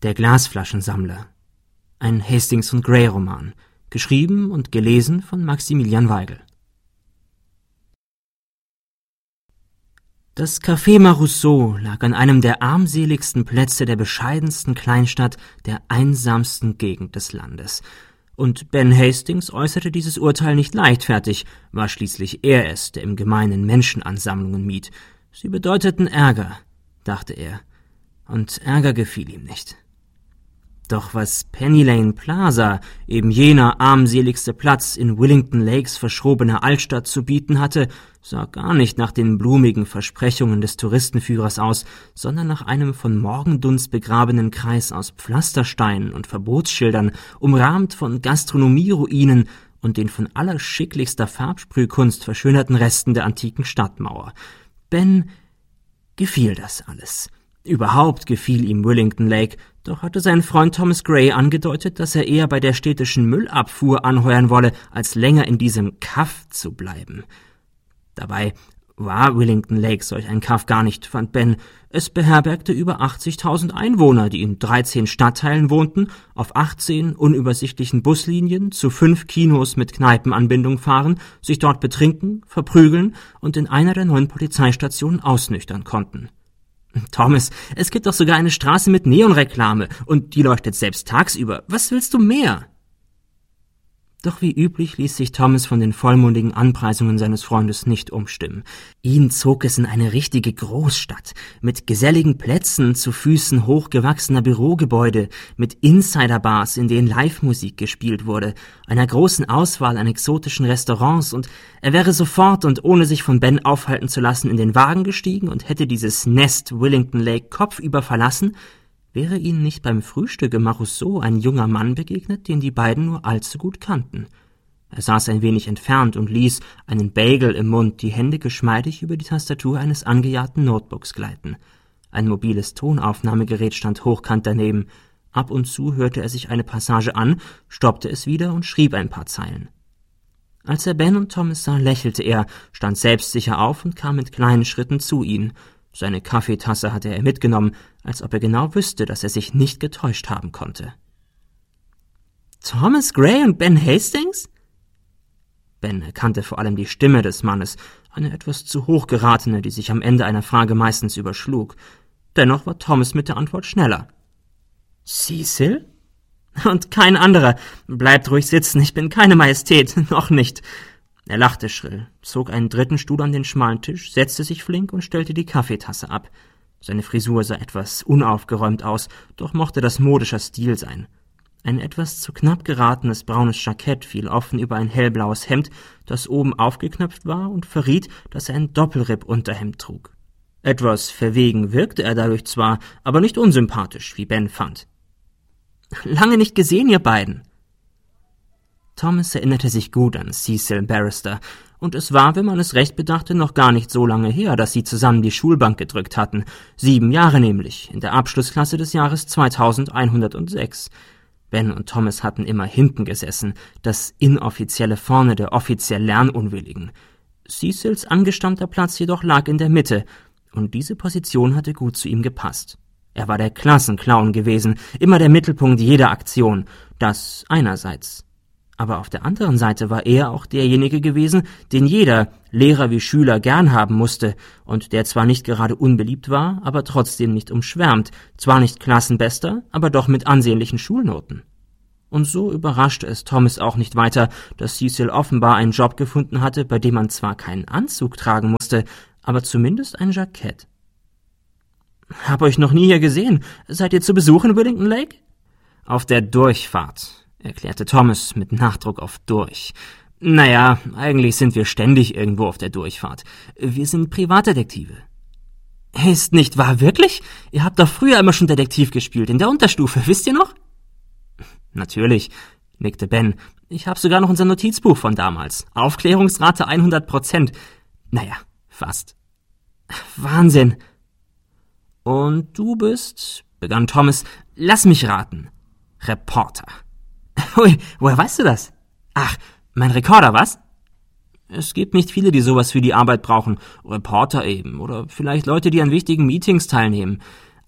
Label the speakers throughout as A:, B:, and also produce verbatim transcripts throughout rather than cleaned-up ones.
A: Der Glasflaschensammler. Ein Hastings und Gray Roman, geschrieben und gelesen von Maximilian Weigel. Das Café Marusseau lag an einem der armseligsten Plätze der bescheidensten Kleinstadt der einsamsten Gegend des Landes. Und Ben Hastings äußerte dieses Urteil nicht leichtfertig, war schließlich er es, der im Gemeinen Menschenansammlungen mied. Sie bedeuteten Ärger, dachte er, und Ärger gefiel ihm nicht. Doch was Penny Lane Plaza, eben jener armseligste Platz in Willington Lakes verschrobener Altstadt, zu bieten hatte, sah gar nicht nach den blumigen Versprechungen des Touristenführers aus, sondern nach einem von Morgendunst begrabenen Kreis aus Pflastersteinen und Verbotsschildern, umrahmt von Gastronomieruinen und den von allerschicklichster Farbsprühkunst verschönerten Resten der antiken Stadtmauer. Ben gefiel das alles. Überhaupt gefiel ihm Willington Lake, doch hatte sein Freund Thomas Gray angedeutet, dass er eher bei der städtischen Müllabfuhr anheuern wolle, als länger in diesem Kaff zu bleiben. Dabei war Willington Lake solch ein Kaff gar nicht, fand Ben. Es beherbergte über achtzigtausend Einwohner, die in dreizehn Stadtteilen wohnten, auf achtzehn unübersichtlichen Buslinien, zu fünf Kinos mit Kneipenanbindung fahren, sich dort betrinken, verprügeln und in einer der neuen Polizeistationen ausnüchtern konnten. Thomas, es gibt doch sogar eine Straße mit Neonreklame, und die leuchtet selbst tagsüber. Was willst du mehr? Doch wie üblich ließ sich Thomas von den vollmundigen Anpreisungen seines Freundes nicht umstimmen. Ihn zog es in eine richtige Großstadt, mit geselligen Plätzen zu Füßen hochgewachsener Bürogebäude, mit Insiderbars, in denen Live-Musik gespielt wurde, einer großen Auswahl an exotischen Restaurants, und er wäre sofort und ohne sich von Ben aufhalten zu lassen in den Wagen gestiegen und hätte dieses Nest Willington Lake kopfüber verlassen, wäre ihnen nicht beim Frühstück im Marusseau ein junger Mann begegnet, den die beiden nur allzu gut kannten. Er saß ein wenig entfernt und ließ, einen Bagel im Mund, die Hände geschmeidig über die Tastatur eines angejahrten Notebooks gleiten. Ein mobiles Tonaufnahmegerät stand hochkant daneben. Ab und zu hörte er sich eine Passage an, stoppte es wieder und schrieb ein paar Zeilen. Als er Ben und Thomas sah, lächelte er, stand selbstsicher auf und kam mit kleinen Schritten zu ihnen. Seine Kaffeetasse hatte er mitgenommen, als ob er genau wüsste, dass er sich nicht getäuscht haben konnte. Thomas Gray und Ben Hastings? Ben erkannte vor allem die Stimme des Mannes, eine etwas zu hoch geratene, die sich am Ende einer Frage meistens überschlug. Dennoch war Thomas mit der Antwort schneller. Cecil? Und kein anderer. Bleibt ruhig sitzen, ich bin keine Majestät, noch nicht. Er lachte schrill, zog einen dritten Stuhl an den schmalen Tisch, setzte sich flink und stellte die Kaffeetasse ab. Seine Frisur sah etwas unaufgeräumt aus, doch mochte das modischer Stil sein. Ein etwas zu knapp geratenes braunes Jackett fiel offen über ein hellblaues Hemd, das oben aufgeknöpft war und verriet, dass er ein Doppelripp-Unterhemd trug. Etwas verwegen wirkte er dadurch zwar, aber nicht unsympathisch, wie Ben fand. »Lange nicht gesehen, ihr beiden!« Thomas erinnerte sich gut an Cecil Barrister, und es war, wenn man es recht bedachte, noch gar nicht so lange her, dass sie zusammen die Schulbank gedrückt hatten. Sieben Jahre nämlich, in der Abschlussklasse des Jahres zweitausendeinhundertsechs. Ben und Thomas hatten immer hinten gesessen, das inoffizielle vorne der offiziell Lernunwilligen. Cecils angestammter Platz jedoch lag in der Mitte, und diese Position hatte gut zu ihm gepasst. Er war der Klassenclown gewesen, immer der Mittelpunkt jeder Aktion, das einerseits. Aber auf der anderen Seite war er auch derjenige gewesen, den jeder, Lehrer wie Schüler, gern haben musste und der zwar nicht gerade unbeliebt war, aber trotzdem nicht umschwärmt, zwar nicht Klassenbester, aber doch mit ansehnlichen Schulnoten. Und so überraschte es Thomas auch nicht weiter, dass Cecil offenbar einen Job gefunden hatte, bei dem man zwar keinen Anzug tragen musste, aber zumindest ein Jackett. »Hab euch noch nie hier gesehen. Seid ihr zu Besuch in Willington Lake?« »Auf der Durchfahrt«, erklärte Thomas mit Nachdruck auf durch. »Naja, eigentlich sind wir ständig irgendwo auf der Durchfahrt. Wir sind Privatdetektive.« »Ist nicht wahr, wirklich? Ihr habt doch früher immer schon Detektiv gespielt, in der Unterstufe, wisst ihr noch?« »Natürlich«, nickte Ben. »Ich habe sogar noch unser Notizbuch von damals. Aufklärungsrate hundert Prozent. Naja, fast.« »Wahnsinn!« »Und du bist«, begann Thomas, »lass mich raten, Reporter.« »Hui, woher weißt du das?« »Ach, mein Rekorder, was?« »Es gibt nicht viele, die sowas für die Arbeit brauchen. Reporter eben, oder vielleicht Leute, die an wichtigen Meetings teilnehmen.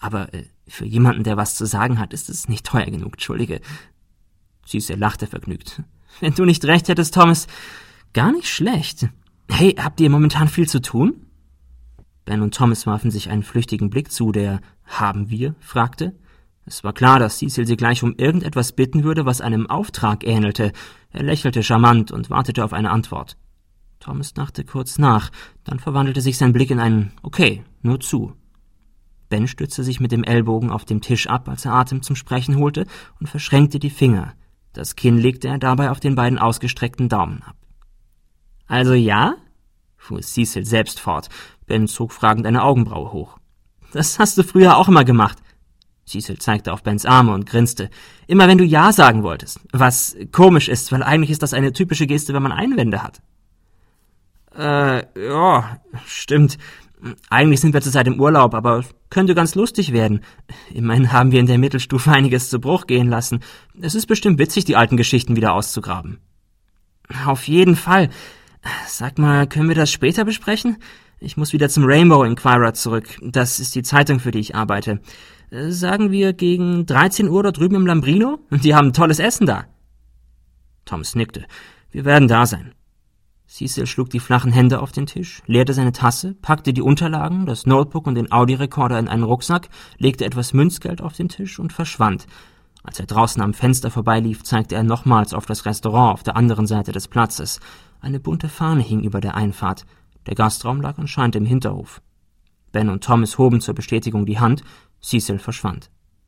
A: Aber äh, für jemanden, der was zu sagen hat, ist es nicht teuer genug, entschuldige. Cecil lachte vergnügt. Wenn du nicht recht hättest, Thomas, gar nicht schlecht. Hey, habt ihr momentan viel zu tun? Ben und Thomas warfen sich einen flüchtigen Blick zu, der »Haben wir?« fragte. Es war klar, dass Cecil sie gleich um irgendetwas bitten würde, was einem Auftrag ähnelte. Er lächelte charmant und wartete auf eine Antwort. Thomas dachte kurz nach, dann verwandelte sich sein Blick in ein »Okay, nur zu«. Ben stützte sich mit dem Ellbogen auf dem Tisch ab, als er Atem zum Sprechen holte, und verschränkte die Finger. Das Kinn legte er dabei auf den beiden ausgestreckten Daumen ab. »Also ja?« fuhr Cecil selbst fort. Ben zog fragend eine Augenbraue hoch. »Das hast du früher auch immer gemacht.« Cecil zeigte auf Bens Arme und grinste. »Immer wenn du Ja sagen wolltest. Was komisch ist, weil eigentlich ist das eine typische Geste, wenn man Einwände hat.« Äh, ja, stimmt. Eigentlich sind wir zurzeit im Urlaub, aber es könnte ganz lustig werden. Immerhin haben wir in der Mittelstufe einiges zu Bruch gehen lassen. Es ist bestimmt witzig, die alten Geschichten wieder auszugraben.« »Auf jeden Fall. Sag mal, können wir das später besprechen? Ich muss wieder zum Rainbow Inquirer zurück. Das ist die Zeitung, für die ich arbeite. Sagen wir gegen dreizehn Uhr dort drüben im Lambrino? Die haben tolles Essen da.« Thomas nickte. »Wir werden da sein.« Cecil schlug die flachen Hände auf den Tisch, leerte seine Tasse, packte die Unterlagen, das Notebook und den Audiorekorder in einen Rucksack, legte etwas Münzgeld auf den Tisch und verschwand. Als er draußen am Fenster vorbeilief, zeigte er nochmals auf das Restaurant auf der anderen Seite des Platzes. Eine bunte Fahne hing über der Einfahrt. Der Gastraum lag anscheinend im Hinterhof. Ben und Thomas hoben zur Bestätigung die Hand. Cecil verschwand.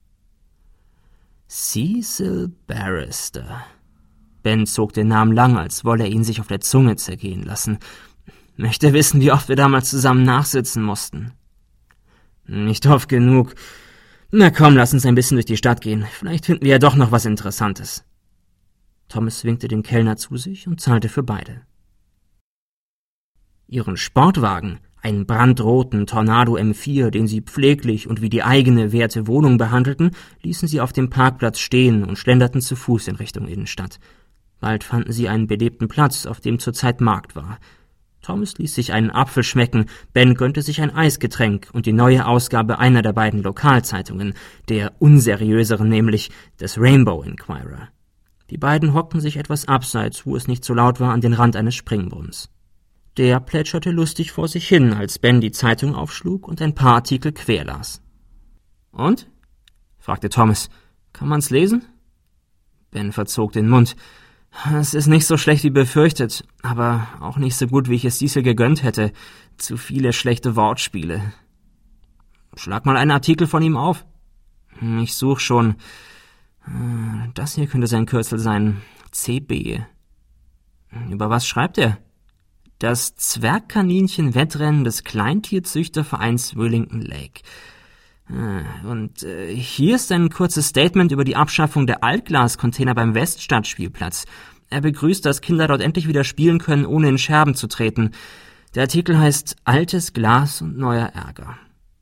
A: Cecil Barrister. Ben zog den Namen lang, als wolle er ihn sich auf der Zunge zergehen lassen. Möchte wissen, wie oft wir damals zusammen nachsitzen mussten. Nicht oft genug. Na komm, lass uns ein bisschen durch die Stadt gehen. Vielleicht finden wir ja doch noch was Interessantes. Thomas winkte den Kellner zu sich und zahlte für beide. Ihren Sportwagen, einen brandroten Tornado M vier, den sie pfleglich und wie die eigene werte Wohnung behandelten, ließen sie auf dem Parkplatz stehen und schlenderten zu Fuß in Richtung Innenstadt. Bald fanden sie einen belebten Platz, auf dem zurzeit Markt war. Thomas ließ sich einen Apfel schmecken, Ben gönnte sich ein Eisgetränk und die neue Ausgabe einer der beiden Lokalzeitungen, der unseriöseren nämlich, des Rainbow Inquirer. Die beiden hockten sich etwas abseits, wo es nicht so laut war, an den Rand eines Springbrunnens. Der plätscherte lustig vor sich hin, als Ben die Zeitung aufschlug und ein paar Artikel querlas. »Und?« fragte Thomas. »Kann man's lesen?« Ben verzog den Mund. »Es ist nicht so schlecht wie befürchtet, aber auch nicht so gut, wie ich es Cecil gegönnt hätte. Zu viele schlechte Wortspiele.« »Schlag mal einen Artikel von ihm auf.« »Ich such schon. Das hier könnte sein Kürzel sein. C B. Über was schreibt er?« »Das Zwergkaninchen-Wettrennen des Kleintierzüchtervereins Willington Lake. Und äh, hier ist ein kurzes Statement über die Abschaffung der Altglas-Container beim Weststadtspielplatz. Er begrüßt, dass Kinder dort endlich wieder spielen können, ohne in Scherben zu treten. Der Artikel heißt »Altes Glas und neuer Ärger«.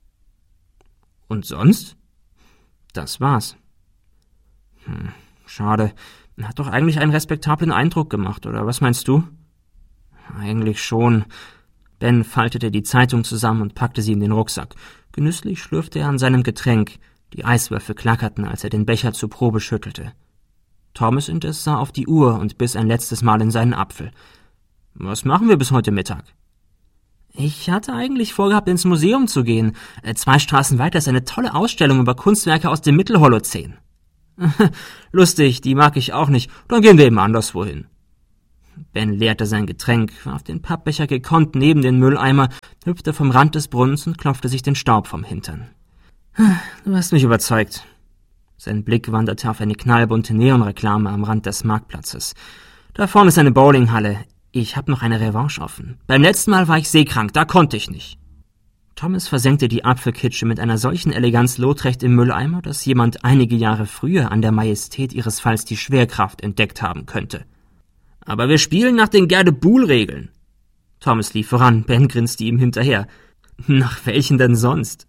A: Und sonst? Das war's. Hm, schade. Hat doch eigentlich einen respektablen Eindruck gemacht, oder was meinst du? Eigentlich schon. Ben faltete die Zeitung zusammen und packte sie in den Rucksack. Genüsslich schlürfte er an seinem Getränk. Die Eiswürfel klackerten, als er den Becher zur Probe schüttelte. Thomas indes sah auf die Uhr und biss ein letztes Mal in seinen Apfel. »Was machen wir bis heute Mittag?« »Ich hatte eigentlich vorgehabt, ins Museum zu gehen. Zwei Straßen weiter ist eine tolle Ausstellung über Kunstwerke aus dem Mittelholozän.« »Lustig, die mag ich auch nicht. Dann gehen wir eben anderswohin.« Ben leerte sein Getränk, warf den Pappbecher gekonnt neben den Mülleimer, hüpfte vom Rand des Brunnens und klopfte sich den Staub vom Hintern. »Du hast mich überzeugt.« Sein Blick wanderte auf eine knallbunte Neonreklame am Rand des Marktplatzes. »Da vorne ist eine Bowlinghalle. Ich hab noch eine Revanche offen. Beim letzten Mal war ich seekrank, da konnte ich nicht.« Thomas versenkte die Apfelkitsche mit einer solchen Eleganz lotrecht im Mülleimer, dass jemand einige Jahre früher an der Majestät ihres Falls die Schwerkraft entdeckt haben könnte. »Aber wir spielen nach den Gerde-Buhl-Regeln.« Thomas lief voran, Ben grinste ihm hinterher. »Nach welchen denn sonst?«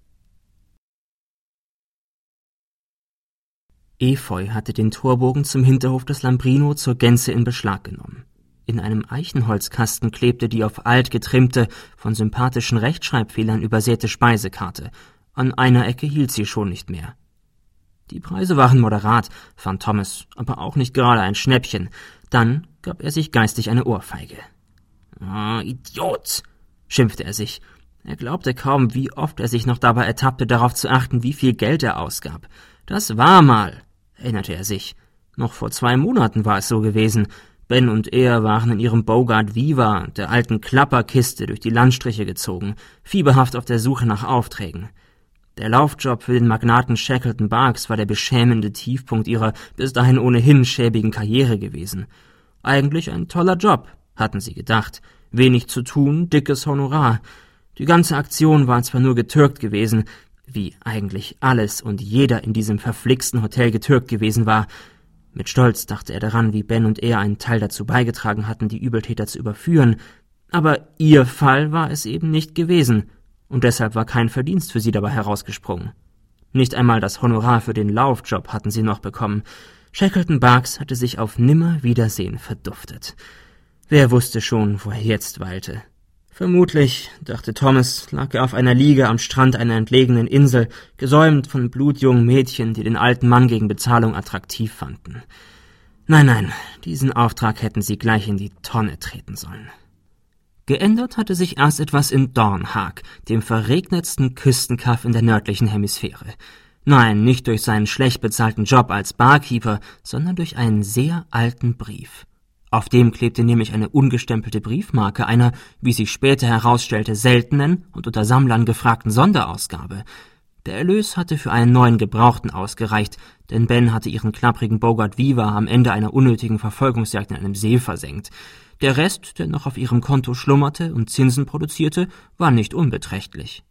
A: Efeu hatte den Torbogen zum Hinterhof des Lambrino zur Gänze in Beschlag genommen. In einem Eichenholzkasten klebte die auf alt getrimmte, von sympathischen Rechtschreibfehlern übersäte Speisekarte. An einer Ecke hielt sie schon nicht mehr. Die Preise waren moderat, fand Thomas, aber auch nicht gerade ein Schnäppchen. Dann gab er sich geistig eine Ohrfeige. »Oh, Idiot«, schimpfte er sich. Er glaubte kaum, wie oft er sich noch dabei ertappte, darauf zu achten, wie viel Geld er ausgab. Das war mal, erinnerte er sich. Noch vor zwei Monaten war es so gewesen. Ben und er waren in ihrem Bogart Viva, der alten Klapperkiste, durch die Landstriche gezogen, fieberhaft auf der Suche nach Aufträgen. Der Laufjob für den Magnaten Shackleton Barks war der beschämende Tiefpunkt ihrer bis dahin ohnehin schäbigen Karriere gewesen. Eigentlich ein toller Job, hatten sie gedacht. Wenig zu tun, dickes Honorar. Die ganze Aktion war zwar nur getürkt gewesen, wie eigentlich alles und jeder in diesem verflixten Hotel getürkt gewesen war. Mit Stolz dachte er daran, wie Ben und er einen Teil dazu beigetragen hatten, die Übeltäter zu überführen. Aber ihr Fall war es eben nicht gewesen, und deshalb war kein Verdienst für sie dabei herausgesprungen. Nicht einmal das Honorar für den Laufjob hatten sie noch bekommen. Shackleton Barks hatte sich auf Nimmerwiedersehen verduftet. Wer wusste schon, wo er jetzt weilte? Vermutlich, dachte Thomas, lag er auf einer Liege am Strand einer entlegenen Insel, gesäumt von blutjungen Mädchen, die den alten Mann gegen Bezahlung attraktiv fanden. Nein, nein, diesen Auftrag hätten sie gleich in die Tonne treten sollen. Geändert hatte sich erst etwas in Dornhaag, dem verregnetsten Küstenkaff in der nördlichen Hemisphäre. Nein, nicht durch seinen schlecht bezahlten Job als Barkeeper, sondern durch einen sehr alten Brief. Auf dem klebte nämlich eine ungestempelte Briefmarke einer, wie sich später herausstellte, seltenen und unter Sammlern gefragten Sonderausgabe. Der Erlös hatte für einen neuen Gebrauchten ausgereicht, denn Ben hatte ihren klapprigen Bogart Viva am Ende einer unnötigen Verfolgungsjagd in einem See versenkt. Der Rest, der noch auf ihrem Konto schlummerte und Zinsen produzierte, war nicht unbeträchtlich.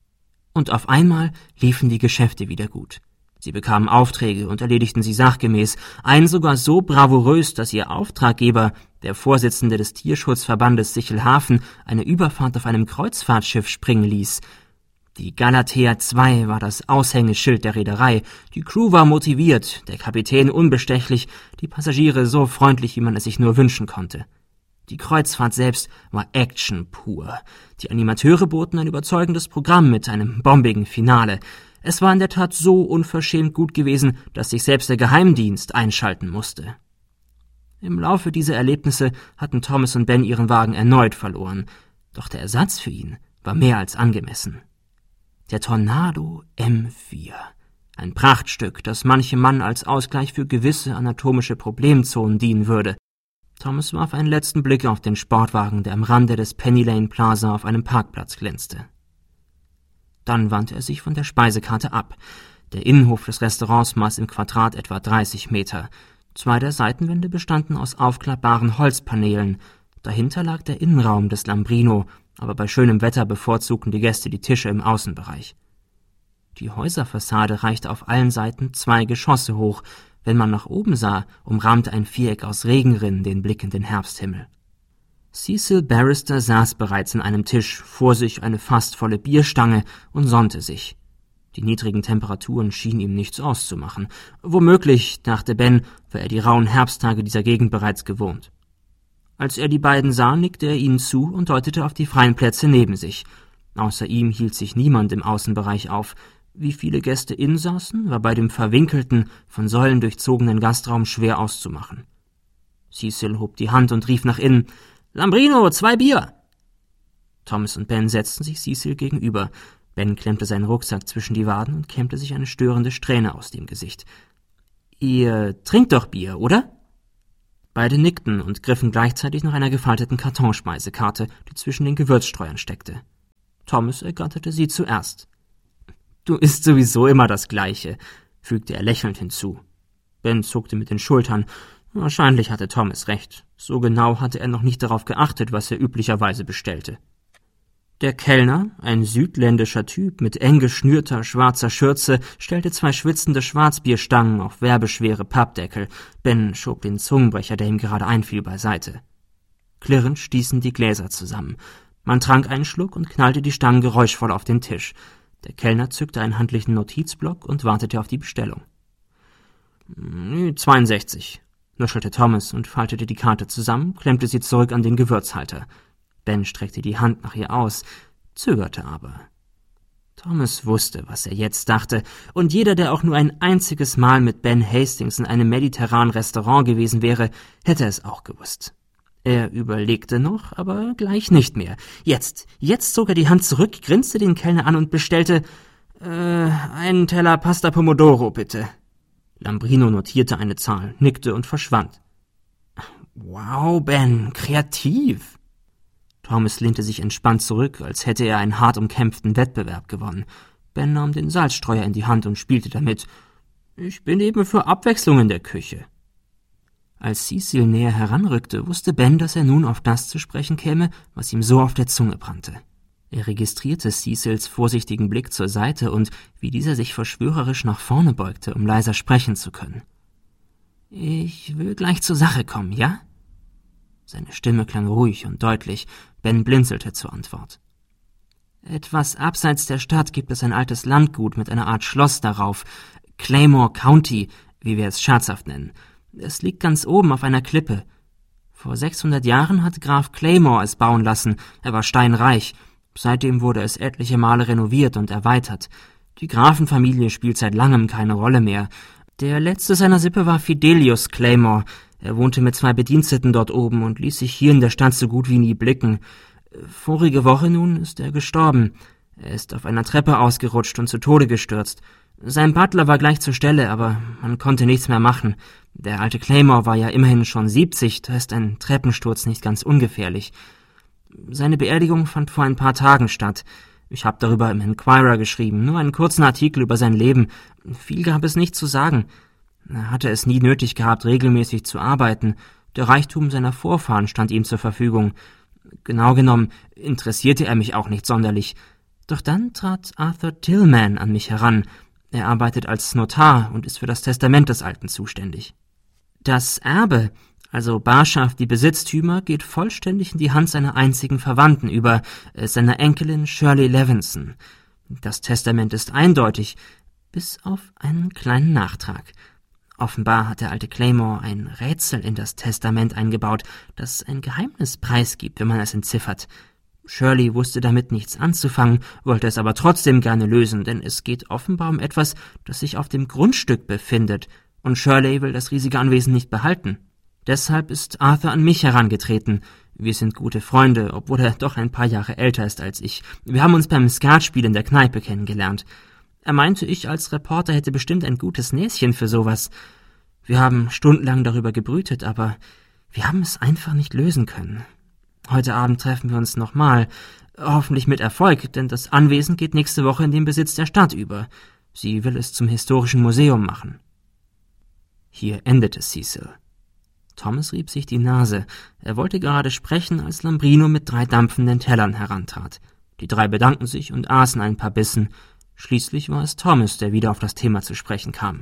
A: Und auf einmal liefen die Geschäfte wieder gut. Sie bekamen Aufträge und erledigten sie sachgemäß, einen sogar so bravourös, dass ihr Auftraggeber, der Vorsitzende des Tierschutzverbandes Sichelhafen, eine Überfahrt auf einem Kreuzfahrtschiff springen ließ. Die Galatea zwei war das Aushängeschild der Reederei, die Crew war motiviert, der Kapitän unbestechlich, die Passagiere so freundlich, wie man es sich nur wünschen konnte. Die Kreuzfahrt selbst war Action pur. Die Animateure boten ein überzeugendes Programm mit einem bombigen Finale. Es war in der Tat so unverschämt gut gewesen, dass sich selbst der Geheimdienst einschalten musste. Im Laufe dieser Erlebnisse hatten Thomas und Ben ihren Wagen erneut verloren, doch der Ersatz für ihn war mehr als angemessen. Der Tornado M vier, ein Prachtstück, das manchem Mann als Ausgleich für gewisse anatomische Problemzonen dienen würde. Thomas warf einen letzten Blick auf den Sportwagen, der am Rande des Penny Lane Plaza auf einem Parkplatz glänzte. Dann wandte er sich von der Speisekarte ab. Der Innenhof des Restaurants maß im Quadrat etwa dreißig Meter. Zwei der Seitenwände bestanden aus aufklappbaren Holzpaneelen. Dahinter lag der Innenraum des Lambrino, aber bei schönem Wetter bevorzugten die Gäste die Tische im Außenbereich. Die Häuserfassade reichte auf allen Seiten zwei Geschosse hoch. Wenn man nach oben sah, umrahmte ein Viereck aus Regenrinnen den Blick in den Herbsthimmel. Cecil Barrister saß bereits an einem Tisch, vor sich eine fast volle Bierstange, und sonnte sich. Die niedrigen Temperaturen schienen ihm nichts auszumachen. Womöglich, dachte Ben, war er die rauen Herbsttage dieser Gegend bereits gewohnt. Als er die beiden sah, nickte er ihnen zu und deutete auf die freien Plätze neben sich. Außer ihm hielt sich niemand im Außenbereich auf. Wie viele Gäste innen saßen, war bei dem verwinkelten, von Säulen durchzogenen Gastraum schwer auszumachen. Cecil hob die Hand und rief nach innen: »Lambrino, zwei Bier!« Thomas und Ben setzten sich Cecil gegenüber. Ben klemmte seinen Rucksack zwischen die Waden und kämmte sich eine störende Strähne aus dem Gesicht. »Ihr trinkt doch Bier, oder?« Beide nickten und griffen gleichzeitig nach einer gefalteten Kartonspeisekarte, die zwischen den Gewürzstreuern steckte. Thomas ergatterte sie zuerst. »Du isst sowieso immer das Gleiche«, fügte er lächelnd hinzu. Ben zuckte mit den Schultern. Wahrscheinlich hatte Thomas recht. So genau hatte er noch nicht darauf geachtet, was er üblicherweise bestellte. Der Kellner, ein südländischer Typ mit eng geschnürter schwarzer Schürze, stellte zwei schwitzende Schwarzbierstangen auf werbeschwere Pappdeckel. Ben schob den Zungenbrecher, der ihm gerade einfiel, beiseite. Klirrend stießen die Gläser zusammen. Man trank einen Schluck und knallte die Stangen geräuschvoll auf den Tisch. Der Kellner zückte einen handlichen Notizblock und wartete auf die Bestellung. »zweiundsechzig«, nuschelte Thomas und faltete die Karte zusammen, klemmte sie zurück an den Gewürzhalter. Ben streckte die Hand nach ihr aus, zögerte aber. Thomas wusste, was er jetzt dachte, und jeder, der auch nur ein einziges Mal mit Ben Hastings in einem mediterranen Restaurant gewesen wäre, hätte es auch gewusst. Er überlegte noch, aber gleich nicht mehr. Jetzt, jetzt zog er die Hand zurück, grinste den Kellner an und bestellte, äh, einen Teller Pasta Pomodoro, bitte. Lambrino notierte eine Zahl, nickte und verschwand. Wow, Ben, kreativ. Thomas lehnte sich entspannt zurück, als hätte er einen hart umkämpften Wettbewerb gewonnen. Ben nahm den Salzstreuer in die Hand und spielte damit. Ich bin eben für Abwechslung in der Küche. Als Cecil näher heranrückte, wusste Ben, dass er nun auf das zu sprechen käme, was ihm so auf der Zunge brannte. Er registrierte Cecils vorsichtigen Blick zur Seite und wie dieser sich verschwörerisch nach vorne beugte, um leiser sprechen zu können. »Ich will gleich zur Sache kommen, ja?« Seine Stimme klang ruhig und deutlich. Ben blinzelte zur Antwort. »Etwas abseits der Stadt gibt es ein altes Landgut mit einer Art Schloss darauf. Claymore County, wie wir es scherzhaft nennen. Es liegt ganz oben auf einer Klippe. Vor sechshundert Jahren hat Graf Claymore es bauen lassen. Er war steinreich. Seitdem wurde es etliche Male renoviert und erweitert. Die Grafenfamilie spielt seit langem keine Rolle mehr. Der letzte seiner Sippe war Fidelius Claymore. Er wohnte mit zwei Bediensteten dort oben und ließ sich hier in der Stadt so gut wie nie blicken. Vorige Woche nun ist er gestorben. Er ist auf einer Treppe ausgerutscht und zu Tode gestürzt. Sein Butler war gleich zur Stelle, aber man konnte nichts mehr machen. Der alte Claymore war ja immerhin schon siebzig, da ist ein Treppensturz nicht ganz ungefährlich. Seine Beerdigung fand vor ein paar Tagen statt. Ich habe darüber im Enquirer geschrieben, nur einen kurzen Artikel über sein Leben. Viel gab es nicht zu sagen. Er hatte es nie nötig gehabt, regelmäßig zu arbeiten. Der Reichtum seiner Vorfahren stand ihm zur Verfügung. Genau genommen interessierte er mich auch nicht sonderlich. Doch dann trat Arthur Tillman an mich heran. Er arbeitet als Notar und ist für das Testament des Alten zuständig. Das Erbe, also Barschaft, die Besitztümer, geht vollständig in die Hand seiner einzigen Verwandten über, äh, seiner Enkelin Shirley Levinson. Das Testament ist eindeutig, bis auf einen kleinen Nachtrag. Offenbar hat der alte Claymore ein Rätsel in das Testament eingebaut, das ein Geheimnis preisgibt, wenn man es entziffert. Shirley wusste damit nichts anzufangen, wollte es aber trotzdem gerne lösen, denn es geht offenbar um etwas, das sich auf dem Grundstück befindet, und Shirley will das riesige Anwesen nicht behalten. Deshalb ist Arthur an mich herangetreten. Wir sind gute Freunde, obwohl er doch ein paar Jahre älter ist als ich. Wir haben uns beim Skatspiel in der Kneipe kennengelernt. Er meinte, ich als Reporter hätte bestimmt ein gutes Näschen für sowas. Wir haben stundenlang darüber gebrütet, aber wir haben es einfach nicht lösen können. Heute Abend treffen wir uns nochmal, hoffentlich mit Erfolg, denn das Anwesen geht nächste Woche in den Besitz der Stadt über. Sie will es zum historischen Museum machen. Hier endete Cecil. Thomas rieb sich die Nase. Er wollte gerade sprechen, als Lambrino mit drei dampfenden Tellern herantrat. Die drei bedankten sich und aßen ein paar Bissen. Schließlich war es Thomas, der wieder auf das Thema zu sprechen kam.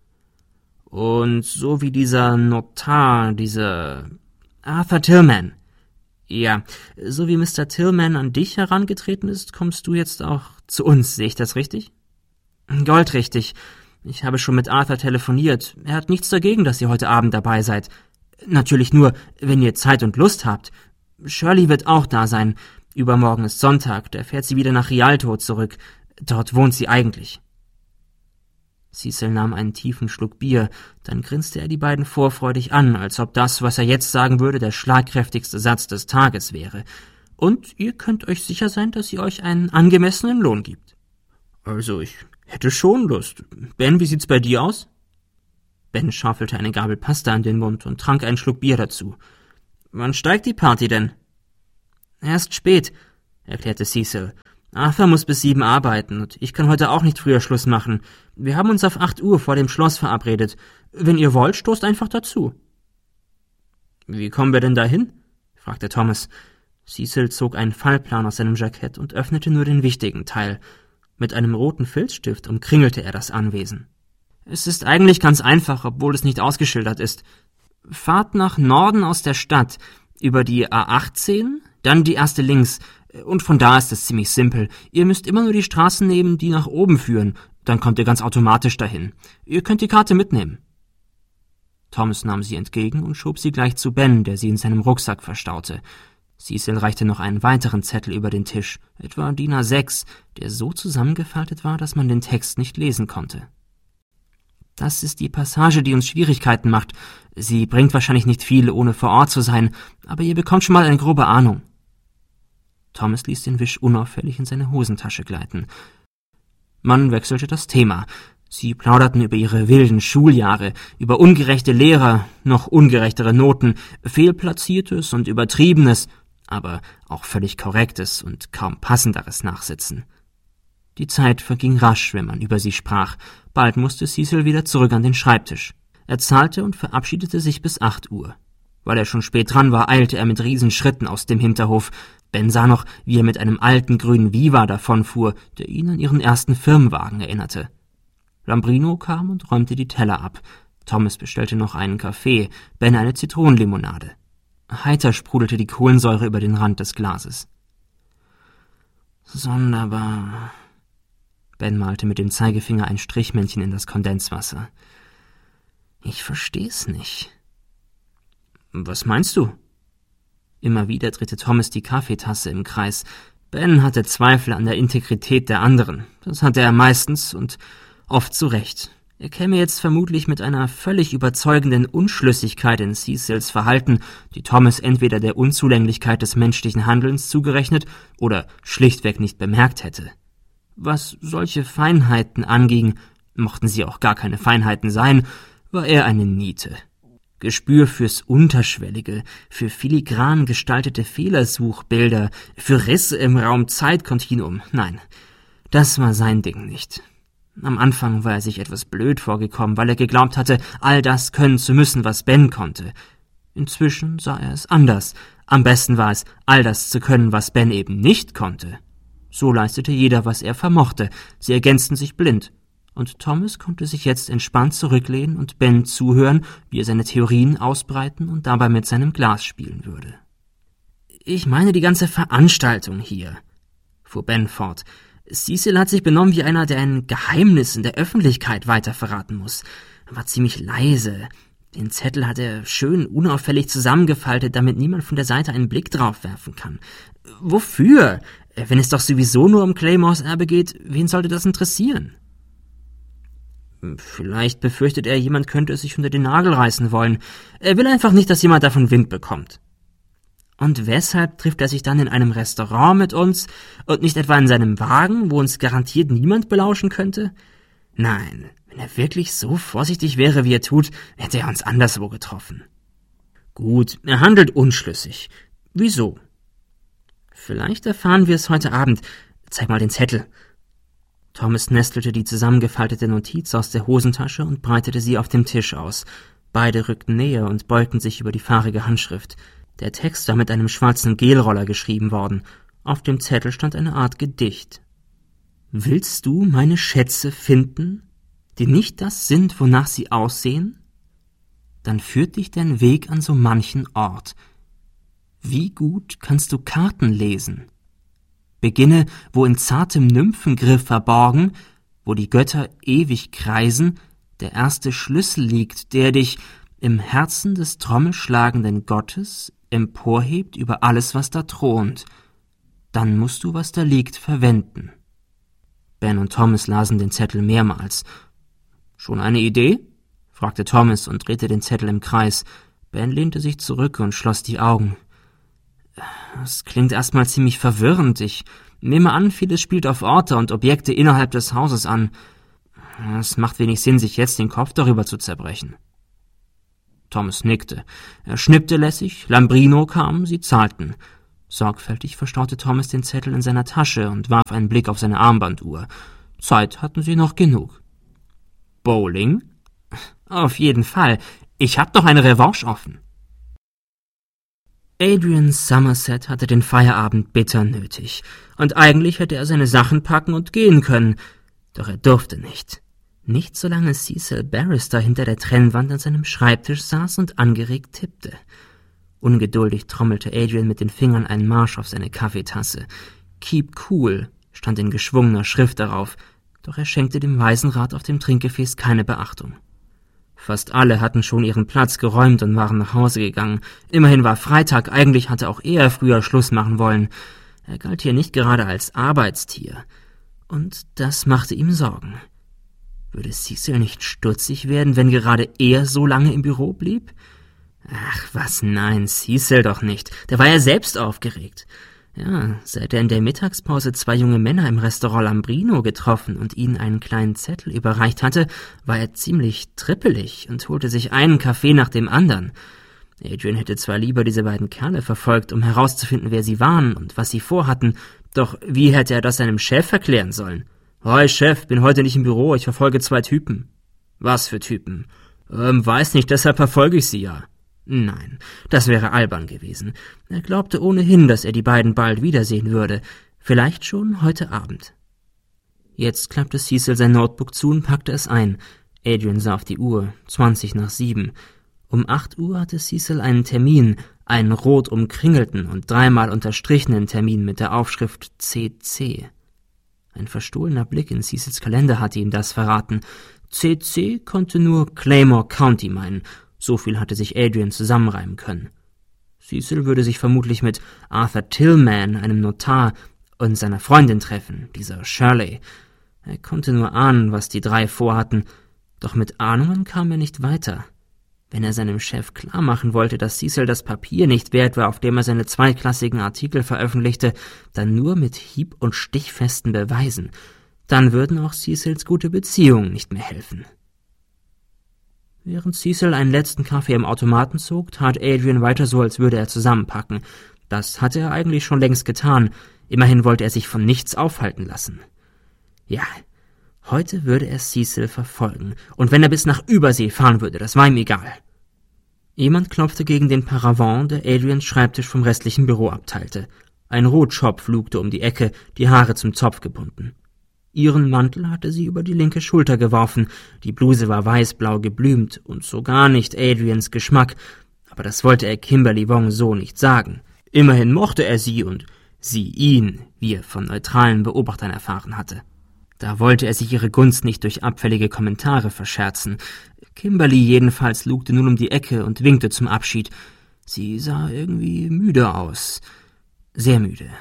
A: Und so wie dieser Notar, dieser Arthur Tillman. Ja, so wie Mister Tillman an dich herangetreten ist, kommst du jetzt auch zu uns, sehe ich das richtig? Goldrichtig. Ich habe schon mit Arthur telefoniert. Er hat nichts dagegen, dass ihr heute Abend dabei seid. Natürlich nur, wenn ihr Zeit und Lust habt. Shirley wird auch da sein. Übermorgen ist Sonntag, da fährt sie wieder nach Rialto zurück. Dort wohnt sie eigentlich. Cecil nahm einen tiefen Schluck Bier, dann grinste er die beiden vorfreudig an, als ob das, was er jetzt sagen würde, der schlagkräftigste Satz des Tages wäre. Und ihr könnt euch sicher sein, dass sie euch einen angemessenen Lohn gibt. Also, ich hätte schon Lust. Ben, wie sieht's bei dir aus? Ben schaufelte eine Gabel Pasta in den Mund und trank einen Schluck Bier dazu. Wann steigt die Party denn? Erst spät, erklärte Cecil. Arthur muss bis sieben arbeiten und ich kann heute auch nicht früher Schluss machen. Wir haben uns auf acht Uhr vor dem Schloss verabredet. Wenn ihr wollt, stoßt einfach dazu. Wie kommen wir denn dahin? Fragte Thomas. Cecil zog einen Fallplan aus seinem Jackett und öffnete nur den wichtigen Teil. Mit einem roten Filzstift umkringelte er das Anwesen. Es ist eigentlich ganz einfach, obwohl es nicht ausgeschildert ist. Fahrt nach Norden aus der Stadt, über die A achtzehn, dann die erste links, und von da ist es ziemlich simpel. Ihr müsst immer nur die Straßen nehmen, die nach oben führen, dann kommt ihr ganz automatisch dahin. Ihr könnt die Karte mitnehmen. Thomas nahm sie entgegen und schob sie gleich zu Ben, der sie in seinem Rucksack verstaute. Cecil reichte noch einen weiteren Zettel über den Tisch, etwa D I N A sechs, der so zusammengefaltet war, dass man den Text nicht lesen konnte. »Das ist die Passage, die uns Schwierigkeiten macht. Sie bringt wahrscheinlich nicht viel, ohne vor Ort zu sein, aber ihr bekommt schon mal eine grobe Ahnung.« Thomas ließ den Wisch unauffällig in seine Hosentasche gleiten. Man wechselte das Thema. Sie plauderten über ihre wilden Schuljahre, über ungerechte Lehrer, noch ungerechtere Noten, fehlplatziertes und übertriebenes, aber auch völlig korrektes und kaum passenderes Nachsitzen. Die Zeit verging rasch, wenn man über sie sprach. Bald musste Cecil wieder zurück an den Schreibtisch. Er zahlte und verabschiedete sich bis acht Uhr. Weil er schon spät dran war, eilte er mit Riesenschritten aus dem Hinterhof. Ben sah noch, wie er mit einem alten grünen Viva davonfuhr, der ihn an ihren ersten Firmenwagen erinnerte. Lambrino kam und räumte die Teller ab. Thomas bestellte noch einen Kaffee, Ben eine Zitronenlimonade. Heiter sprudelte die Kohlensäure über den Rand des Glases. »Sonderbar«, Ben malte mit dem Zeigefinger ein Strichmännchen in das Kondenswasser. »Ich versteh's nicht.« »Was meinst du?« Immer wieder drehte Thomas die Kaffeetasse im Kreis. Ben hatte Zweifel an der Integrität der anderen. Das hatte er meistens und oft zu Recht. Er käme jetzt vermutlich mit einer völlig überzeugenden Unschlüssigkeit in Cecils Verhalten, die Thomas entweder der Unzulänglichkeit des menschlichen Handelns zugerechnet oder schlichtweg nicht bemerkt hätte. Was solche Feinheiten anging, mochten sie auch gar keine Feinheiten sein, war er eine Niete. Gespür fürs Unterschwellige, für filigran gestaltete Fehlersuchbilder, für Risse im Raum-Zeit-Kontinuum, nein, das war sein Ding nicht. Am Anfang war er sich etwas blöd vorgekommen, weil er geglaubt hatte, all das können zu müssen, was Ben konnte. Inzwischen sah er es anders. Am besten war es, all das zu können, was Ben eben nicht konnte. So leistete jeder, was er vermochte. Sie ergänzten sich blind. Und Thomas konnte sich jetzt entspannt zurücklehnen und Ben zuhören, wie er seine Theorien ausbreiten und dabei mit seinem Glas spielen würde. »Ich meine die ganze Veranstaltung hier«, fuhr Ben fort. »Cecil hat sich benommen wie einer, der ein Geheimnis in der Öffentlichkeit weiterverraten muss. Er war ziemlich leise. Den Zettel hat er schön unauffällig zusammengefaltet, damit niemand von der Seite einen Blick drauf werfen kann. Wofür? Wenn es doch sowieso nur um Claymores Erbe geht, wen sollte das interessieren?« »Vielleicht befürchtet er, jemand könnte es sich unter den Nagel reißen wollen. Er will einfach nicht, dass jemand davon Wind bekommt.« »Und weshalb trifft er sich dann in einem Restaurant mit uns und nicht etwa in seinem Wagen, wo uns garantiert niemand belauschen könnte? Nein, wenn er wirklich so vorsichtig wäre, wie er tut, hätte er uns anderswo getroffen.« »Gut, er handelt unschlüssig. Wieso?« »Vielleicht erfahren wir es heute Abend. Zeig mal den Zettel.« Thomas nestelte die zusammengefaltete Notiz aus der Hosentasche und breitete sie auf dem Tisch aus. Beide rückten näher und beugten sich über die fahrige Handschrift. Der Text war mit einem schwarzen Gelroller geschrieben worden. Auf dem Zettel stand eine Art Gedicht. »Willst du meine Schätze finden, die nicht das sind, wonach sie aussehen? Dann führt dich dein Weg an so manchen Ort. Wie gut kannst du Karten lesen? Beginne, wo in zartem Nymphengriff verborgen, wo die Götter ewig kreisen, der erste Schlüssel liegt, der dich im Herzen des trommelschlagenden Gottes emporhebt über alles, was da thront. Dann musst du, was da liegt, verwenden.« Ben und Thomas lasen den Zettel mehrmals. »Schon eine Idee?« fragte Thomas und drehte den Zettel im Kreis. Ben lehnte sich zurück und schloss die Augen. »Es klingt erstmal ziemlich verwirrend. Ich nehme an, vieles spielt auf Orte und Objekte innerhalb des Hauses an. Es macht wenig Sinn, sich jetzt den Kopf darüber zu zerbrechen.« Thomas nickte. Er schnippte lässig, Lambrino kam, sie zahlten. Sorgfältig verstaute Thomas den Zettel in seiner Tasche und warf einen Blick auf seine Armbanduhr. Zeit hatten sie noch genug. »Bowling?« »Auf jeden Fall. Ich hab noch eine Revanche offen.« Adrian Somerset hatte den Feierabend bitter nötig, und eigentlich hätte er seine Sachen packen und gehen können, doch er durfte nicht. Nicht solange Cecil Barrister hinter der Trennwand an seinem Schreibtisch saß und angeregt tippte. Ungeduldig trommelte Adrian mit den Fingern einen Marsch auf seine Kaffeetasse. »Keep cool« stand in geschwungener Schrift darauf, doch er schenkte dem Waisenrat auf dem Trinkgefäß keine Beachtung. Fast alle hatten schon ihren Platz geräumt und waren nach Hause gegangen. Immerhin war Freitag, eigentlich hatte auch er früher Schluss machen wollen. Er galt hier nicht gerade als Arbeitstier. Und das machte ihm Sorgen. Würde Cecil nicht stutzig werden, wenn gerade er so lange im Büro blieb? Ach, was, nein, Cecil doch nicht. Der war ja selbst aufgeregt. Ja, seit er in der Mittagspause zwei junge Männer im Restaurant Lambrino getroffen und ihnen einen kleinen Zettel überreicht hatte, war er ziemlich trippelig und holte sich einen Kaffee nach dem anderen. Adrian hätte zwar lieber diese beiden Kerle verfolgt, um herauszufinden, wer sie waren und was sie vorhatten, doch wie hätte er das seinem Chef erklären sollen? »Hi Chef, bin heute nicht im Büro, ich verfolge zwei Typen.« »Was für Typen?« »Ähm, weiß nicht, deshalb verfolge ich sie ja.« Nein, das wäre albern gewesen. Er glaubte ohnehin, dass er die beiden bald wiedersehen würde. Vielleicht schon heute Abend. Jetzt klappte Cecil sein Notebook zu und packte es ein. Adrian sah auf die Uhr, zwanzig nach sieben. Um acht Uhr hatte Cecil einen Termin, einen rot umkringelten und dreimal unterstrichenen Termin mit der Aufschrift C C. Ein verstohlener Blick in Cecils Kalender hatte ihm das verraten. C C konnte nur Claymore County meinen. So viel hatte sich Adrian zusammenreimen können. Cecil würde sich vermutlich mit Arthur Tillman, einem Notar, und seiner Freundin treffen, dieser Shirley. Er konnte nur ahnen, was die drei vorhatten, doch mit Ahnungen kam er nicht weiter. Wenn er seinem Chef klarmachen wollte, dass Cecil das Papier nicht wert war, auf dem er seine zweiklassigen Artikel veröffentlichte, dann nur mit hieb- und stichfesten Beweisen. Dann würden auch Cecils gute Beziehungen nicht mehr helfen. Während Cecil einen letzten Kaffee am Automaten zog, tat Adrian weiter so, als würde er zusammenpacken. Das hatte er eigentlich schon längst getan. Immerhin wollte er sich von nichts aufhalten lassen. Ja, heute würde er Cecil verfolgen. Und wenn er bis nach Übersee fahren würde, das war ihm egal. Jemand klopfte gegen den Paravent, der Adrians Schreibtisch vom restlichen Büro abteilte. Ein Rotschopf lugte um die Ecke, die Haare zum Zopf gebunden. Ihren Mantel hatte sie über die linke Schulter geworfen, die Bluse war weißblau geblümt und so gar nicht Adrians Geschmack, aber das wollte er Kimberly Wong so nicht sagen. Immerhin mochte er sie und sie ihn, wie er von neutralen Beobachtern erfahren hatte. Da wollte er sich ihre Gunst nicht durch abfällige Kommentare verscherzen. Kimberly jedenfalls lugte nun um die Ecke und winkte zum Abschied. Sie sah irgendwie müde aus. Sehr müde.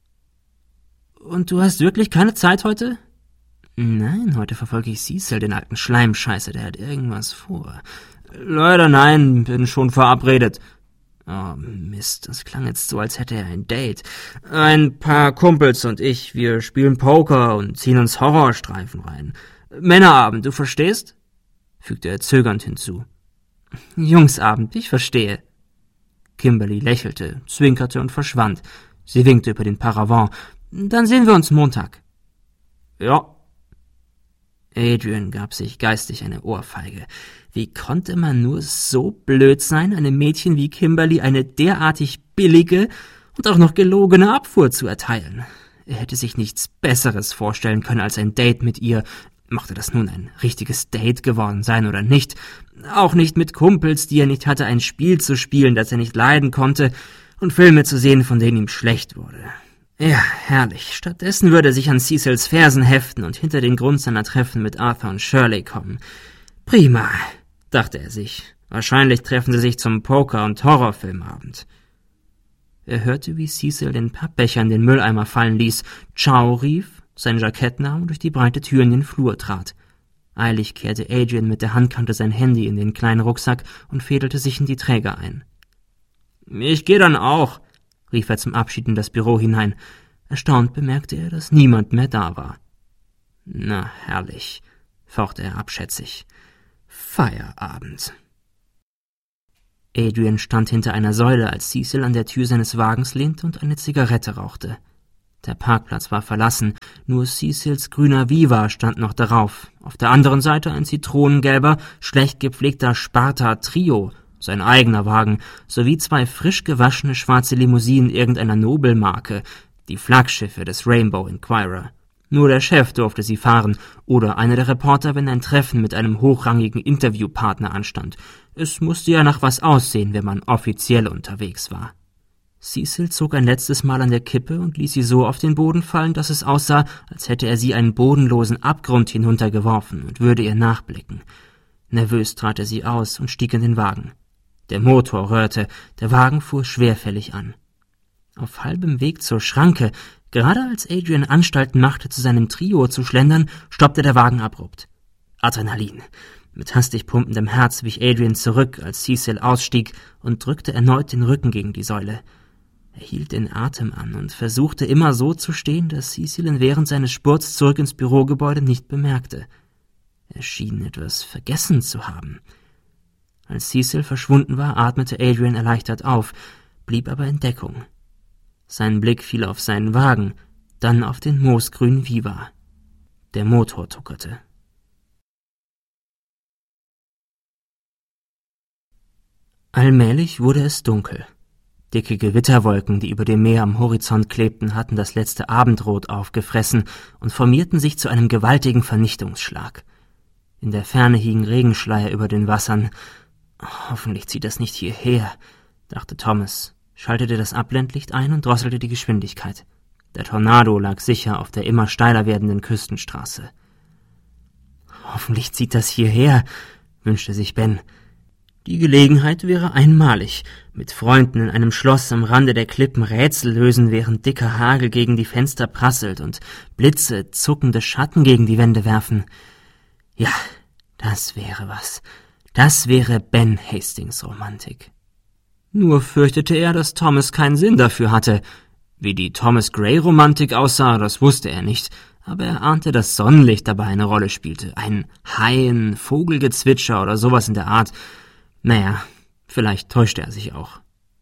A: »Und du hast wirklich keine Zeit heute?« »Nein, heute verfolge ich Cecil, den alten Schleimscheißer, der hat irgendwas vor.« »Leider nein, bin schon verabredet.« »Oh, Mist, das klang jetzt so, als hätte er ein Date. Ein paar Kumpels und ich, wir spielen Poker und ziehen uns Horrorstreifen rein. Männerabend, du verstehst?« fügte er zögernd hinzu. »Jungsabend, ich verstehe.« Kimberly lächelte, zwinkerte und verschwand. Sie winkte über den Paravent. »Dann sehen wir uns Montag.« »Ja.« Adrian gab sich geistig eine Ohrfeige. Wie konnte man nur so blöd sein, einem Mädchen wie Kimberly eine derartig billige und auch noch gelogene Abfuhr zu erteilen? Er hätte sich nichts Besseres vorstellen können als ein Date mit ihr, mochte das nun ein richtiges Date geworden sein oder nicht, auch nicht mit Kumpels, die er nicht hatte, ein Spiel zu spielen, das er nicht leiden konnte, und Filme zu sehen, von denen ihm schlecht wurde. Ja, herrlich. Stattdessen würde er sich an Cecils Fersen heften und hinter den Grund seiner Treffen mit Arthur und Shirley kommen. Prima, dachte er sich. Wahrscheinlich treffen sie sich zum Poker- und Horrorfilmabend. Er hörte, wie Cecil den Pappbecher in den Mülleimer fallen ließ, Ciao rief, sein Jackett nahm und durch die breite Tür in den Flur trat. Eilig kehrte Adrian mit der Handkante sein Handy in den kleinen Rucksack und fädelte sich in die Träger ein. »Ich gehe dann auch«, rief er zum Abschied in das Büro hinein. Erstaunt bemerkte er, dass niemand mehr da war. »Na, herrlich«, fauchte er abschätzig. »Feierabend.« Adrian stand hinter einer Säule, als Cecil an der Tür seines Wagens lehnte und eine Zigarette rauchte. Der Parkplatz war verlassen, nur Cecils grüner Viva stand noch darauf. Auf der anderen Seite ein zitronengelber, schlecht gepflegter Sparta Trio, sein eigener Wagen, sowie zwei frisch gewaschene schwarze Limousinen irgendeiner Nobelmarke, die Flaggschiffe des Rainbow Inquirer. Nur der Chef durfte sie fahren oder einer der Reporter, wenn ein Treffen mit einem hochrangigen Interviewpartner anstand. Es musste ja nach was aussehen, wenn man offiziell unterwegs war. Cecil zog ein letztes Mal an der Kippe und ließ sie so auf den Boden fallen, dass es aussah, als hätte er sie einen bodenlosen Abgrund hinuntergeworfen und würde ihr nachblicken. Nervös trat er sie aus und stieg in den Wagen. Der Motor röhrte, der Wagen fuhr schwerfällig an. Auf halbem Weg zur Schranke, gerade als Adrian Anstalten machte, zu seinem Trio zu schlendern, stoppte der Wagen abrupt. Adrenalin. Mit hastig pumpendem Herz wich Adrian zurück, als Cecil ausstieg, und drückte erneut den Rücken gegen die Säule. Er hielt den Atem an und versuchte immer so zu stehen, dass Cecil ihn während seines Spurts zurück ins Bürogebäude nicht bemerkte. Er schien etwas vergessen zu haben. Als Cecil verschwunden war, atmete Adrian erleichtert auf, blieb aber in Deckung. Sein Blick fiel auf seinen Wagen, dann auf den moosgrünen Viva. Der Motor tuckerte. Allmählich wurde es dunkel. Dicke Gewitterwolken, die über dem Meer am Horizont klebten, hatten das letzte Abendrot aufgefressen und formierten sich zu einem gewaltigen Vernichtungsschlag. In der Ferne hingen Regenschleier über den Wassern. Hoffentlich zieht das nicht hierher, dachte Thomas, schaltete das Abblendlicht ein und drosselte die Geschwindigkeit. Der Tornado lag sicher auf der immer steiler werdenden Küstenstraße. Hoffentlich zieht das hierher, wünschte sich Ben. Die Gelegenheit wäre einmalig, mit Freunden in einem Schloss am Rande der Klippen Rätsel lösen, während dicker Hagel gegen die Fenster prasselt und Blitze zuckende Schatten gegen die Wände werfen. Ja, das wäre was. Das wäre Ben Hastings Romantik. Nur fürchtete er, dass Thomas keinen Sinn dafür hatte. Wie die Thomas Gray Romantik aussah, das wusste er nicht, aber er ahnte, dass Sonnenlicht dabei eine Rolle spielte. Ein Haien, Vogelgezwitscher oder sowas in der Art. Naja, vielleicht täuschte er sich auch.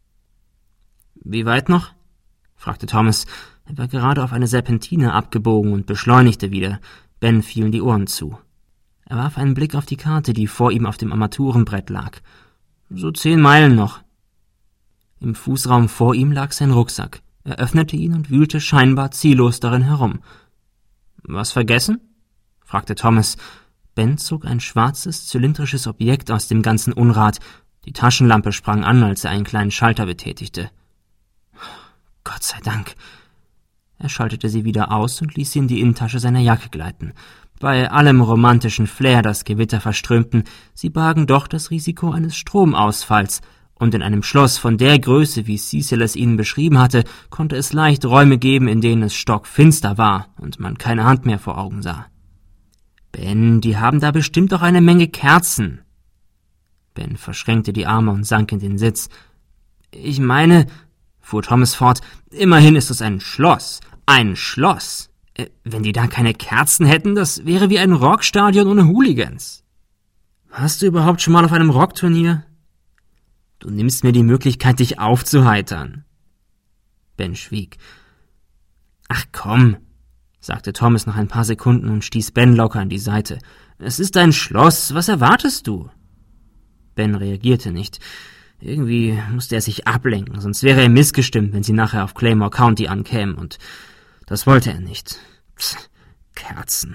A: »Wie weit noch?« fragte Thomas. Er war gerade auf eine Serpentine abgebogen und beschleunigte wieder. Ben fielen die Ohren zu. Er warf einen Blick auf die Karte, die vor ihm auf dem Armaturenbrett lag. »So zehn Meilen noch.« Im Fußraum vor ihm lag sein Rucksack. Er öffnete ihn und wühlte scheinbar ziellos darin herum. »Was vergessen?« fragte Thomas. Ben zog ein schwarzes, zylindrisches Objekt aus dem ganzen Unrat. Die Taschenlampe sprang an, als er einen kleinen Schalter betätigte. »Gott sei Dank.« Er schaltete sie wieder aus und ließ sie in die Innentasche seiner Jacke gleiten. Bei allem romantischen Flair, das Gewitter verströmten, sie bargen doch das Risiko eines Stromausfalls, und in einem Schloss von der Größe, wie Cecil es ihnen beschrieben hatte, konnte es leicht Räume geben, in denen es stockfinster war und man keine Hand mehr vor Augen sah. »Ben, die haben da bestimmt doch eine Menge Kerzen.« Ben verschränkte die Arme und sank in den Sitz. »Ich meine«, fuhr Thomas fort, »immerhin ist es ein Schloss. Ein Schloss. Äh, wenn die da keine Kerzen hätten, das wäre wie ein Rockstadion ohne Hooligans.« »Warst du überhaupt schon mal auf einem Rockturnier?« »Du nimmst mir die Möglichkeit, dich aufzuheitern.« Ben schwieg. »Ach komm«, sagte Thomas nach ein paar Sekunden und stieß Ben locker an die Seite. »Es ist ein Schloss, was erwartest du?« Ben reagierte nicht. Irgendwie musste er sich ablenken, sonst wäre er missgestimmt, wenn sie nachher auf Claymore County ankämen, und das wollte er nicht. Psst, Kerzen.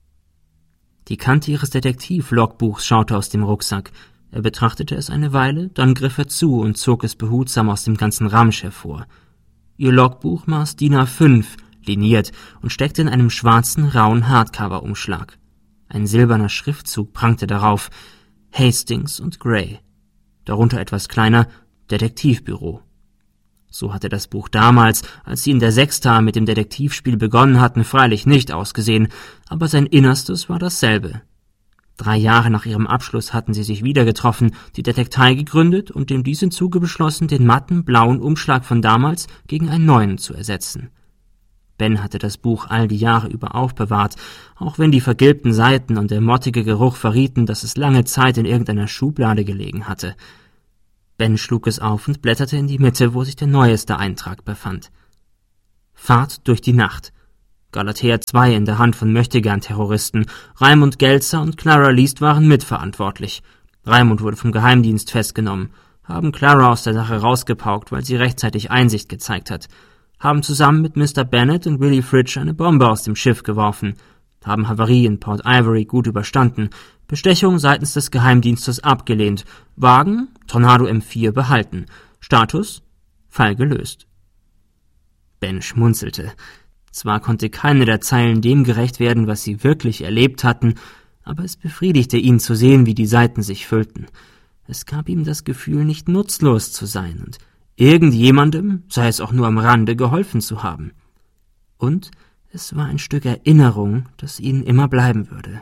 A: Die Kante ihres Detektiv-Logbuchs schaute aus dem Rucksack. Er betrachtete es eine Weile, dann griff er zu und zog es behutsam aus dem ganzen Ramsch hervor. Ihr Logbuch maß D I N A fünf, liniert, und steckte in einem schwarzen, rauen Hardcover-Umschlag. Ein silberner Schriftzug prangte darauf: Hastings und Gray. Darunter etwas kleiner: Detektivbüro. So hatte das Buch damals, als sie in der Sexta mit dem Detektivspiel begonnen hatten, freilich nicht ausgesehen, aber sein Innerstes war dasselbe. Drei Jahre nach ihrem Abschluss hatten sie sich wieder getroffen, die Detektei gegründet und in diesem Zuge beschlossen, den matten, blauen Umschlag von damals gegen einen neuen zu ersetzen. Ben hatte das Buch all die Jahre über aufbewahrt, auch wenn die vergilbten Seiten und der mottige Geruch verrieten, dass es lange Zeit in irgendeiner Schublade gelegen hatte. Ben schlug es auf und blätterte in die Mitte, wo sich der neueste Eintrag befand. Fahrt durch die Nacht. Galatea zwei in der Hand von Möchtegern-Terroristen. Raimund Gelzer und Clara Least waren mitverantwortlich. Raimund wurde vom Geheimdienst festgenommen, haben Clara aus der Sache rausgepaukt, weil sie rechtzeitig Einsicht gezeigt hat, haben zusammen mit Mister Bennett und Willie Fridge eine Bombe aus dem Schiff geworfen, haben Havarie in Port Ivory gut überstanden, Bestechung seitens des Geheimdienstes abgelehnt, Wagen, Tornado M vier behalten, Status, Fall gelöst. Ben schmunzelte. Zwar konnte keine der Zeilen dem gerecht werden, was sie wirklich erlebt hatten, aber es befriedigte ihn zu sehen, wie die Seiten sich füllten. Es gab ihm das Gefühl, nicht nutzlos zu sein und irgendjemandem, sei es auch nur am Rande, geholfen zu haben. Und es war ein Stück Erinnerung, das ihnen immer bleiben würde.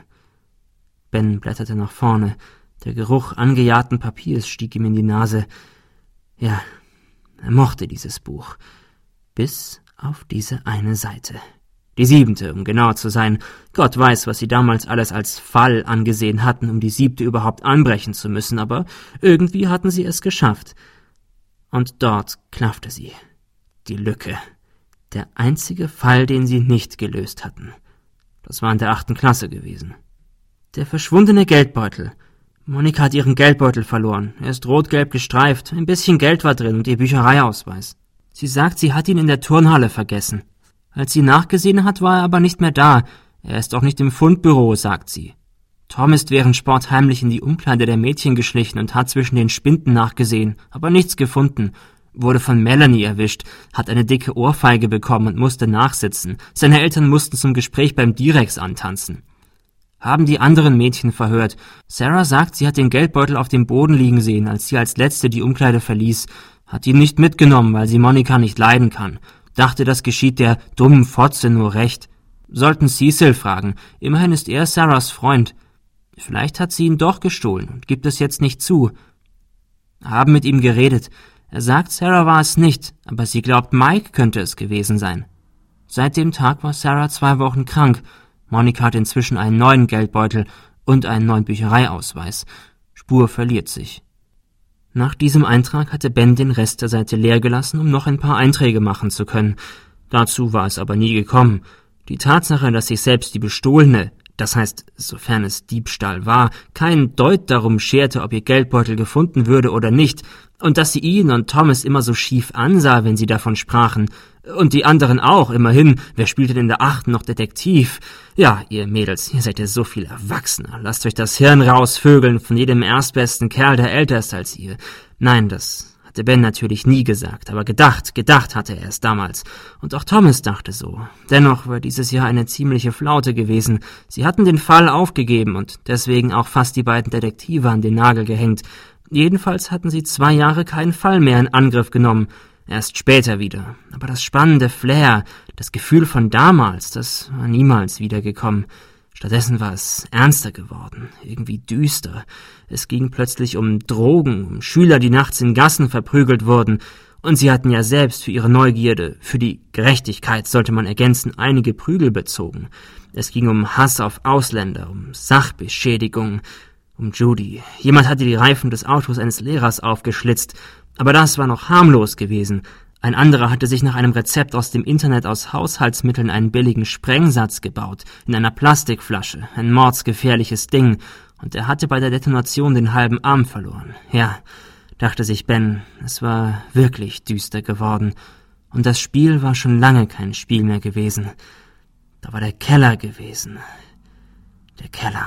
A: Ben blätterte nach vorne. Der Geruch angejahrten Papiers stieg ihm in die Nase. Ja, er mochte dieses Buch. Bis auf diese eine Seite. Die siebente, um genau zu sein. Gott weiß, was sie damals alles als Fall angesehen hatten, um die siebte überhaupt anbrechen zu müssen, aber irgendwie hatten sie es geschafft. Und dort klaffte sie. Die Lücke. Der einzige Fall, den sie nicht gelöst hatten. Das war in der achten Klasse gewesen. Der verschwundene Geldbeutel. Monika hat ihren Geldbeutel verloren. Er ist rot-gelb gestreift. Ein bisschen Geld war drin und ihr Büchereiausweis. Sie sagt, sie hat ihn in der Turnhalle vergessen. Als sie nachgesehen hat, war er aber nicht mehr da. Er ist auch nicht im Fundbüro, sagt sie. Tom ist während Sport heimlich in die Umkleide der Mädchen geschlichen und hat zwischen den Spinden nachgesehen, aber nichts gefunden. Wurde von Melanie erwischt, hat eine dicke Ohrfeige bekommen und musste nachsitzen. Seine Eltern mussten zum Gespräch beim Direx antanzen. Haben die anderen Mädchen verhört. Sarah sagt, sie hat den Geldbeutel auf dem Boden liegen sehen, als sie als Letzte die Umkleide verließ. Hat ihn nicht mitgenommen, weil sie Monika nicht leiden kann. Dachte, das geschieht der dummen Fotze nur recht. Sollten Cecil fragen. Immerhin ist er Sarahs Freund. Vielleicht hat sie ihn doch gestohlen und gibt es jetzt nicht zu. Haben mit ihm geredet. Er sagt, Sarah war es nicht, aber sie glaubt, Mike könnte es gewesen sein. Seit dem Tag war Sarah zwei Wochen krank. Monika hat inzwischen einen neuen Geldbeutel und einen neuen Büchereiausweis. Spur verliert sich. Nach diesem Eintrag hatte Ben den Rest der Seite leer gelassen, um noch ein paar Einträge machen zu können. Dazu war es aber nie gekommen. Die Tatsache, dass sich selbst die bestohlene, das heißt, sofern es Diebstahl war, keinen Deut darum scherte, ob ihr Geldbeutel gefunden würde oder nicht, und dass sie ihn und Thomas immer so schief ansah, wenn sie davon sprachen, und die anderen auch, immerhin, wer spielt denn in der achten noch Detektiv? Ja, ihr Mädels, ihr seid ja so viel erwachsener, lasst euch das Hirn rausvögeln von jedem erstbesten Kerl, der älter ist als ihr. Nein, das hatte Ben natürlich nie gesagt, aber gedacht, gedacht hatte er es damals. Und auch Thomas dachte so. Dennoch war dieses Jahr eine ziemliche Flaute gewesen. Sie hatten den Fall aufgegeben und deswegen auch fast die beiden Detektive an den Nagel gehängt. Jedenfalls hatten sie zwei Jahre keinen Fall mehr in Angriff genommen. Erst später wieder. Aber das spannende Flair, das Gefühl von damals, das war niemals wiedergekommen. Stattdessen war es ernster geworden, irgendwie düster. Es ging plötzlich um Drogen, um Schüler, die nachts in Gassen verprügelt wurden. Und sie hatten ja selbst für ihre Neugierde, für die Gerechtigkeit, sollte man ergänzen, einige Prügel bezogen. Es ging um Hass auf Ausländer, um Sachbeschädigung, um Judy. Jemand hatte die Reifen des Autos eines Lehrers aufgeschlitzt. Aber das war noch harmlos gewesen. Ein anderer hatte sich nach einem Rezept aus dem Internet aus Haushaltsmitteln einen billigen Sprengsatz gebaut, in einer Plastikflasche, ein mordsgefährliches Ding, und er hatte bei der Detonation den halben Arm verloren. Ja, dachte sich Ben, es war wirklich düster geworden, und das Spiel war schon lange kein Spiel mehr gewesen. Da war der Keller gewesen. Der Keller.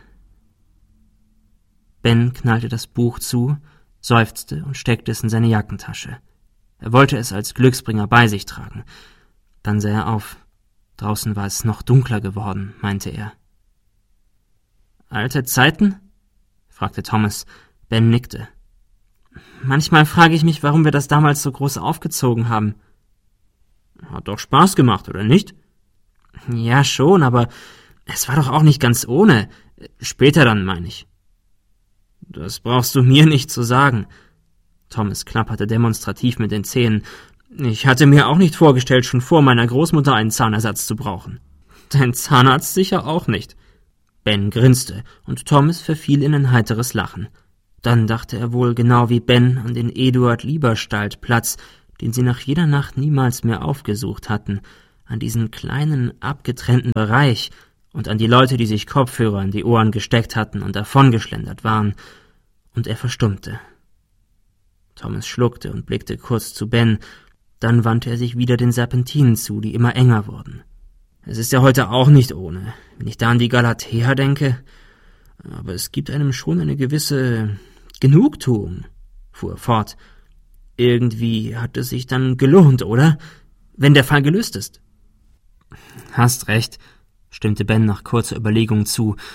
A: Ben knallte das Buch zu, seufzte und steckte es in seine Jackentasche. Er wollte es als Glücksbringer bei sich tragen. Dann sah er auf. Draußen war es noch dunkler geworden, meinte er. »Alte Zeiten?« fragte Thomas. Ben nickte. »Manchmal frage ich mich, warum wir das damals so groß aufgezogen haben.« »Hat doch Spaß gemacht, oder nicht?« »Ja, schon, aber es war doch auch nicht ganz ohne. Später dann, meine ich.« »Das brauchst du mir nicht zu sagen.« Thomas klapperte demonstrativ mit den Zähnen. »Ich hatte mir auch nicht vorgestellt, schon vor meiner Großmutter einen Zahnersatz zu brauchen.« »Dein Zahnarzt sicher auch nicht.« Ben grinste, und Thomas verfiel in ein heiteres Lachen. Dann dachte er wohl genau wie Ben an den Eduard-Lieberstalt-Platz, den sie nach jeder Nacht niemals mehr aufgesucht hatten, an diesen kleinen, abgetrennten Bereich und an die Leute, die sich Kopfhörer in die Ohren gesteckt hatten und davongeschlendert waren, und er verstummte. Thomas schluckte und blickte kurz zu Ben, dann wandte er sich wieder den Serpentinen zu, die immer enger wurden. »Es ist ja heute auch nicht ohne, wenn ich da an die Galatea denke, aber es gibt einem schon eine gewisse Genugtuung«, fuhr er fort. »Irgendwie hat es sich dann gelohnt, oder? Wenn der Fall gelöst ist.« »Hast recht«, stimmte Ben nach kurzer Überlegung zu.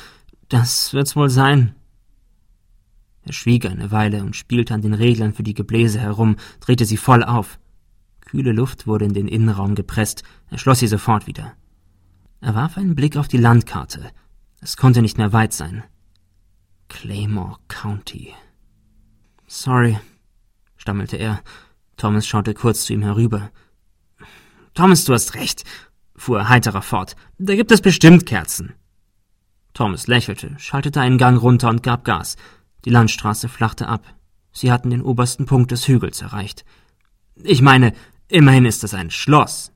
A: Das wird's wohl sein. Er schwieg eine Weile und spielte an den Reglern für die Gebläse herum, drehte sie voll auf. Kühle Luft wurde in den Innenraum gepresst, er schloss sie sofort wieder. Er warf einen Blick auf die Landkarte. Es konnte nicht mehr weit sein. Claymore County. »Sorry«, stammelte er. Thomas schaute kurz zu ihm herüber. »Thomas, du hast recht«, fuhr er heiterer fort. »Da gibt es bestimmt Kerzen.« Thomas lächelte, schaltete einen Gang runter und gab Gas. Die Landstraße flachte ab. Sie hatten den obersten Punkt des Hügels erreicht. »Ich meine, immerhin ist es ein Schloss.«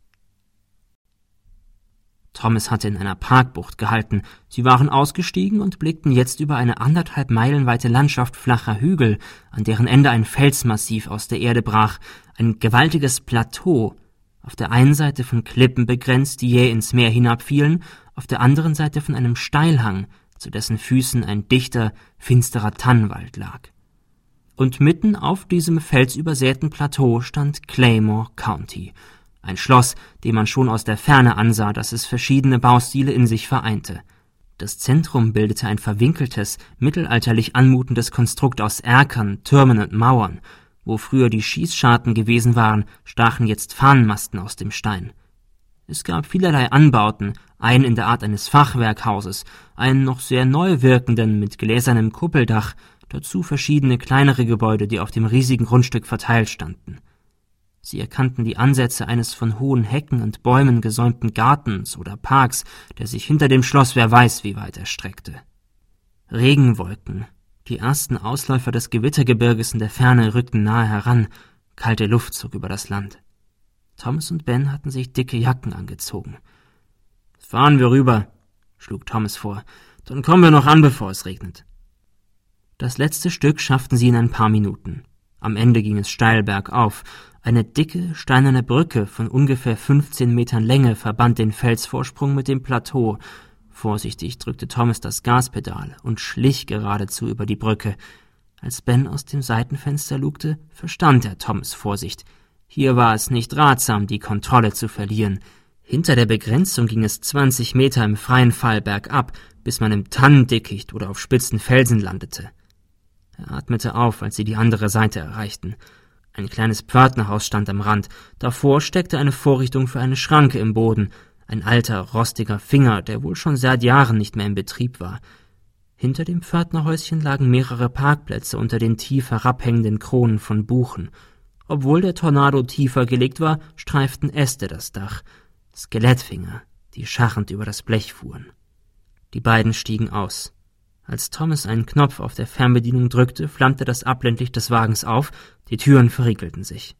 A: Thomas hatte in einer Parkbucht gehalten. Sie waren ausgestiegen und blickten jetzt über eine anderthalb Meilen weite Landschaft flacher Hügel, an deren Ende ein Felsmassiv aus der Erde brach, ein gewaltiges Plateau, auf der einen Seite von Klippen begrenzt, die jäh ins Meer hinabfielen, auf der anderen Seite von einem Steilhang, zu dessen Füßen ein dichter, finsterer Tannenwald lag. Und mitten auf diesem felsübersäten Plateau stand Claymore County, ein Schloss, dem man schon aus der Ferne ansah, dass es verschiedene Baustile in sich vereinte. Das Zentrum bildete ein verwinkeltes, mittelalterlich anmutendes Konstrukt aus Erkern, Türmen und Mauern. Wo früher die Schießscharten gewesen waren, stachen jetzt Fahnenmasten aus dem Stein. Es gab vielerlei Anbauten, einen in der Art eines Fachwerkhauses, einen noch sehr neu wirkenden mit gläsernem Kuppeldach, dazu verschiedene kleinere Gebäude, die auf dem riesigen Grundstück verteilt standen. Sie erkannten die Ansätze eines von hohen Hecken und Bäumen gesäumten Gartens oder Parks, der sich hinter dem Schloss wer weiß wie weit erstreckte. Regenwolken, die ersten Ausläufer des Gewittergebirges in der Ferne, rückten nahe heran, kalte Luft zog über das Land. Thomas und Ben hatten sich dicke Jacken angezogen. »Fahren wir rüber«, schlug Thomas vor, »dann kommen wir noch an, bevor es regnet.« Das letzte Stück schafften sie in ein paar Minuten. Am Ende ging es steil bergauf. Eine dicke, steinerne Brücke von ungefähr fünfzehn Metern Länge verband den Felsvorsprung mit dem Plateau. Vorsichtig drückte Thomas das Gaspedal und schlich geradezu über die Brücke. Als Ben aus dem Seitenfenster lugte, verstand er Thomas' Vorsicht. Hier war es nicht ratsam, die Kontrolle zu verlieren. Hinter der Begrenzung ging es zwanzig Meter im freien Fall bergab, bis man im Tannendickicht oder auf spitzen Felsen landete. Er atmete auf, als sie die andere Seite erreichten. Ein kleines Pförtnerhaus stand am Rand. Davor steckte eine Vorrichtung für eine Schranke im Boden. Ein alter, rostiger Finger, der wohl schon seit Jahren nicht mehr in Betrieb war. Hinter dem Pförtnerhäuschen lagen mehrere Parkplätze unter den tief herabhängenden Kronen von Buchen. Obwohl der Tornado tiefer gelegt war, streiften Äste das Dach. Skelettfinger, die scharrend über das Blech fuhren. Die beiden stiegen aus. Als Thomas einen Knopf auf der Fernbedienung drückte, flammte das Abblendlicht des Wagens auf, die Türen verriegelten sich.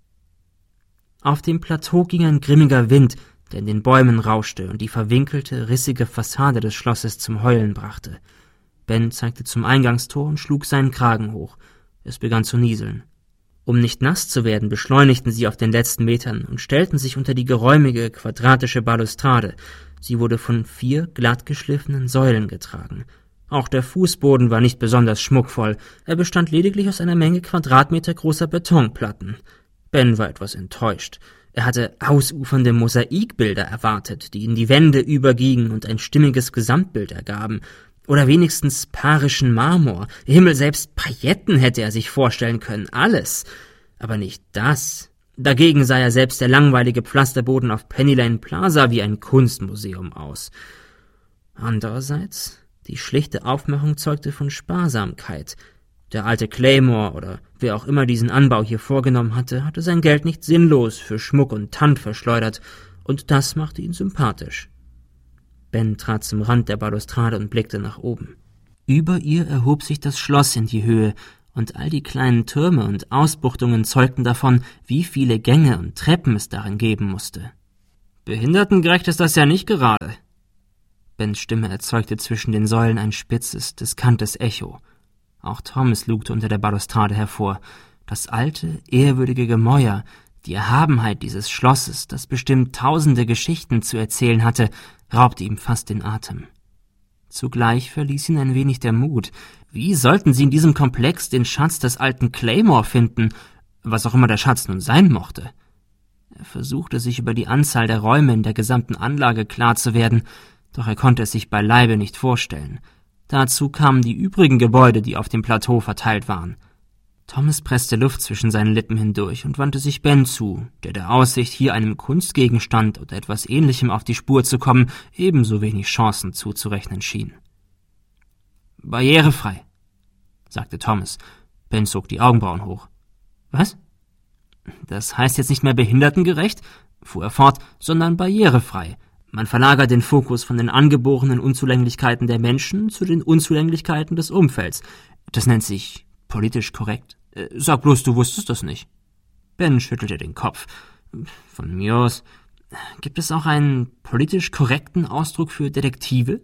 A: Auf dem Plateau ging ein grimmiger Wind, der in den Bäumen rauschte und die verwinkelte, rissige Fassade des Schlosses zum Heulen brachte. Ben zeigte zum Eingangstor und schlug seinen Kragen hoch. Es begann zu nieseln. Um nicht nass zu werden, beschleunigten sie auf den letzten Metern und stellten sich unter die geräumige, quadratische Balustrade. Sie wurde von vier glatt geschliffenen Säulen getragen. Auch der Fußboden war nicht besonders schmuckvoll, er bestand lediglich aus einer Menge Quadratmeter großer Betonplatten. Ben war etwas enttäuscht. Er hatte ausufernde Mosaikbilder erwartet, die in die Wände übergingen und ein stimmiges Gesamtbild ergaben. Oder wenigstens parischen Marmor. Himmel, selbst Pailletten hätte er sich vorstellen können, alles. Aber nicht das. Dagegen sah er selbst der langweilige Pflasterboden auf Penny Lane Plaza wie ein Kunstmuseum aus. Andererseits, die schlichte Aufmachung zeugte von Sparsamkeit. Der alte Claymore oder wer auch immer diesen Anbau hier vorgenommen hatte, hatte sein Geld nicht sinnlos für Schmuck und Tand verschleudert, und das machte ihn sympathisch. Ben trat zum Rand der Balustrade und blickte nach oben. Über ihr erhob sich das Schloss in die Höhe, und all die kleinen Türme und Ausbuchtungen zeugten davon, wie viele Gänge und Treppen es darin geben musste. »Behindertengerecht ist das ja nicht gerade.« Bens Stimme erzeugte zwischen den Säulen ein spitzes, diskantes Echo. Auch Thomas lugte unter der Balustrade hervor. Das alte, ehrwürdige Gemäuer, die Erhabenheit dieses Schlosses, das bestimmt tausende Geschichten zu erzählen hatte, raubte ihm fast den Atem. Zugleich verließ ihn ein wenig der Mut. Wie sollten sie in diesem Komplex den Schatz des alten Claymore finden, was auch immer der Schatz nun sein mochte? Er versuchte, sich über die Anzahl der Räume in der gesamten Anlage klar zu werden. Doch er konnte es sich beileibe nicht vorstellen. Dazu kamen die übrigen Gebäude, die auf dem Plateau verteilt waren. Thomas presste Luft zwischen seinen Lippen hindurch und wandte sich Ben zu, der der Aussicht, hier einem Kunstgegenstand oder etwas Ähnlichem auf die Spur zu kommen, ebenso wenig Chancen zuzurechnen schien. »Barrierefrei«, sagte Thomas. Ben zog die Augenbrauen hoch. »Was? Das heißt jetzt nicht mehr behindertengerecht«, fuhr er fort, »sondern barrierefrei. Man verlagert den Fokus von den angeborenen Unzulänglichkeiten der Menschen zu den Unzulänglichkeiten des Umfelds. Das nennt sich politisch korrekt. Äh, sag bloß, du wusstest das nicht.« Ben schüttelte den Kopf. »Von mir aus. Gibt es auch einen politisch korrekten Ausdruck für Detektive?«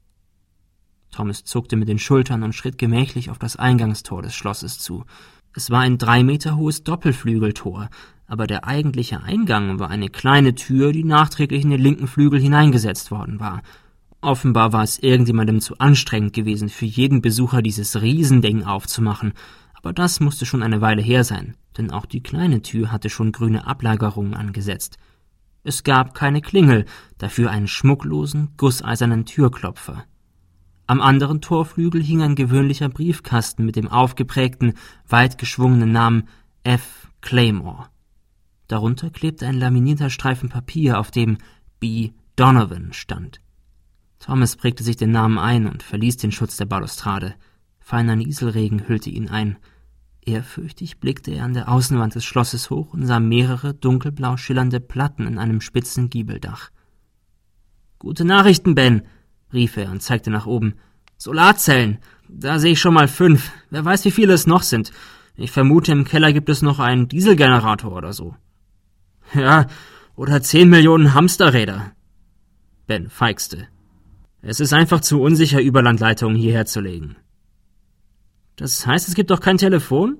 A: Thomas zuckte mit den Schultern und schritt gemächlich auf das Eingangstor des Schlosses zu. Es war ein drei Meter hohes Doppelflügeltor, aber der eigentliche Eingang war eine kleine Tür, die nachträglich in den linken Flügel hineingesetzt worden war. Offenbar war es irgendjemandem zu anstrengend gewesen, für jeden Besucher dieses Riesending aufzumachen, aber das musste schon eine Weile her sein, denn auch die kleine Tür hatte schon grüne Ablagerungen angesetzt. Es gab keine Klingel, dafür einen schmucklosen, gusseisernen Türklopfer. Am anderen Torflügel hing ein gewöhnlicher Briefkasten mit dem aufgeprägten, weit geschwungenen Namen F. Claymore. Darunter klebte ein laminierter Streifen Papier, auf dem B. Donovan stand. Thomas prägte sich den Namen ein und verließ den Schutz der Balustrade. Feiner Nieselregen hüllte ihn ein. Ehrfürchtig blickte er an der Außenwand des Schlosses hoch und sah mehrere dunkelblau schillernde Platten in einem spitzen Giebeldach. »Gute Nachrichten, Ben«, rief er und zeigte nach oben. »Solarzellen, da sehe ich schon mal fünf. Wer weiß, wie viele es noch sind. Ich vermute, im Keller gibt es noch einen Dieselgenerator oder so.« »Ja, oder zehn Millionen Hamsterräder.« Ben feixte. »Es ist einfach zu unsicher, Überlandleitungen hierher zu legen.« »Das heißt, es gibt doch kein Telefon?«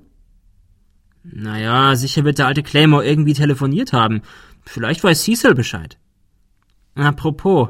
A: »Naja, sicher wird der alte Claymore irgendwie telefoniert haben. Vielleicht weiß Cecil Bescheid.« »Apropos«,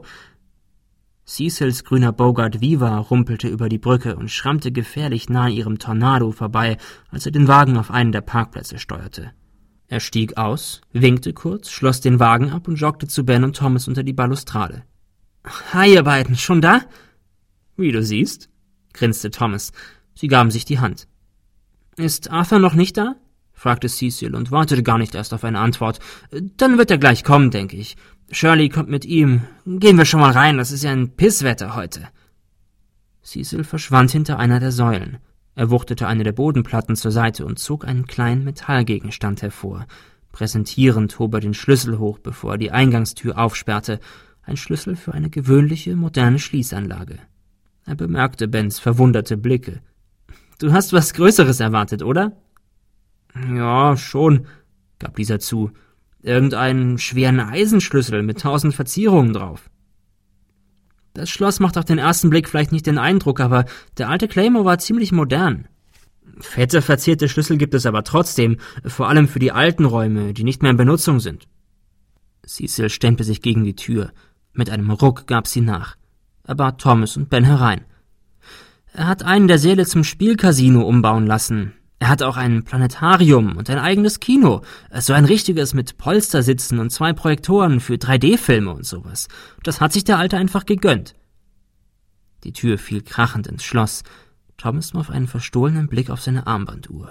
A: Cecils grüner Bogart Viva rumpelte über die Brücke und schrammte gefährlich nahe ihrem Tornado vorbei, als er den Wagen auf einen der Parkplätze steuerte. Er stieg aus, winkte kurz, schloss den Wagen ab und joggte zu Ben und Thomas unter die Balustrade. »Hi, ihr beiden, schon da?« »Wie du siehst«, grinste Thomas. Sie gaben sich die Hand. »Ist Arthur noch nicht da?« fragte Cecil und wartete gar nicht erst auf eine Antwort. »Dann wird er gleich kommen, denke ich. Shirley kommt mit ihm. Gehen wir schon mal rein, das ist ja ein Pisswetter heute.« Cecil verschwand hinter einer der Säulen. Er wuchtete eine der Bodenplatten zur Seite und zog einen kleinen Metallgegenstand hervor. Präsentierend hob er den Schlüssel hoch, bevor er die Eingangstür aufsperrte. Ein Schlüssel für eine gewöhnliche, moderne Schließanlage. Er bemerkte Bens verwunderte Blicke. »Du hast was Größeres erwartet, oder?« »Ja, schon«, gab dieser zu. »Irgendeinen schweren Eisenschlüssel mit tausend Verzierungen drauf.« »Das Schloss macht auf den ersten Blick vielleicht nicht den Eindruck, aber der alte Claymore war ziemlich modern. Fette verzierte Schlüssel gibt es aber trotzdem, vor allem für die alten Räume, die nicht mehr in Benutzung sind.« Cecil stemmte sich gegen die Tür. Mit einem Ruck gab sie nach. Er bat Thomas und Ben herein. Er hat einen der Säle zum Spielcasino umbauen lassen. Er hat auch ein Planetarium und ein eigenes Kino. So ein richtiges mit Polstersitzen und zwei Projektoren für drei D Filme und sowas. Das hat sich der Alte einfach gegönnt. Die Tür fiel krachend ins Schloss. Thomas warf einen verstohlenen Blick auf seine Armbanduhr.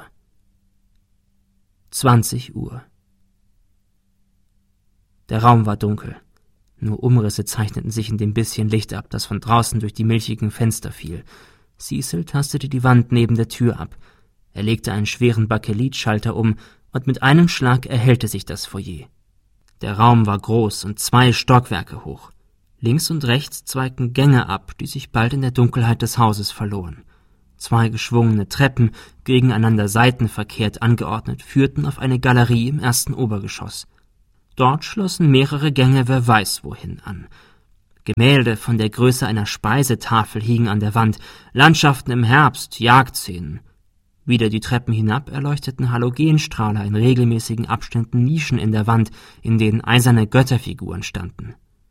A: Zwanzig Uhr. Der Raum war dunkel. Nur Umrisse zeichneten sich in dem bisschen Licht ab, das von draußen durch die milchigen Fenster fiel. Cecil tastete die Wand neben der Tür ab. Er legte einen schweren Bakelitschalter um, und mit einem Schlag erhellte sich das Foyer. Der Raum war groß und zwei Stockwerke hoch. Links und rechts zweigten Gänge ab, die sich bald in der Dunkelheit des Hauses verloren. Zwei geschwungene Treppen, gegeneinander seitenverkehrt angeordnet, führten auf eine Galerie im ersten Obergeschoss. Dort schlossen mehrere Gänge wer weiß wohin an. Gemälde von der Größe einer Speisetafel hingen an der Wand, Landschaften im Herbst, Jagdszenen. Wieder die Treppen hinab erleuchteten Halogenstrahler in regelmäßigen Abständen Nischen in der Wand, in denen eiserne Götterfiguren standen.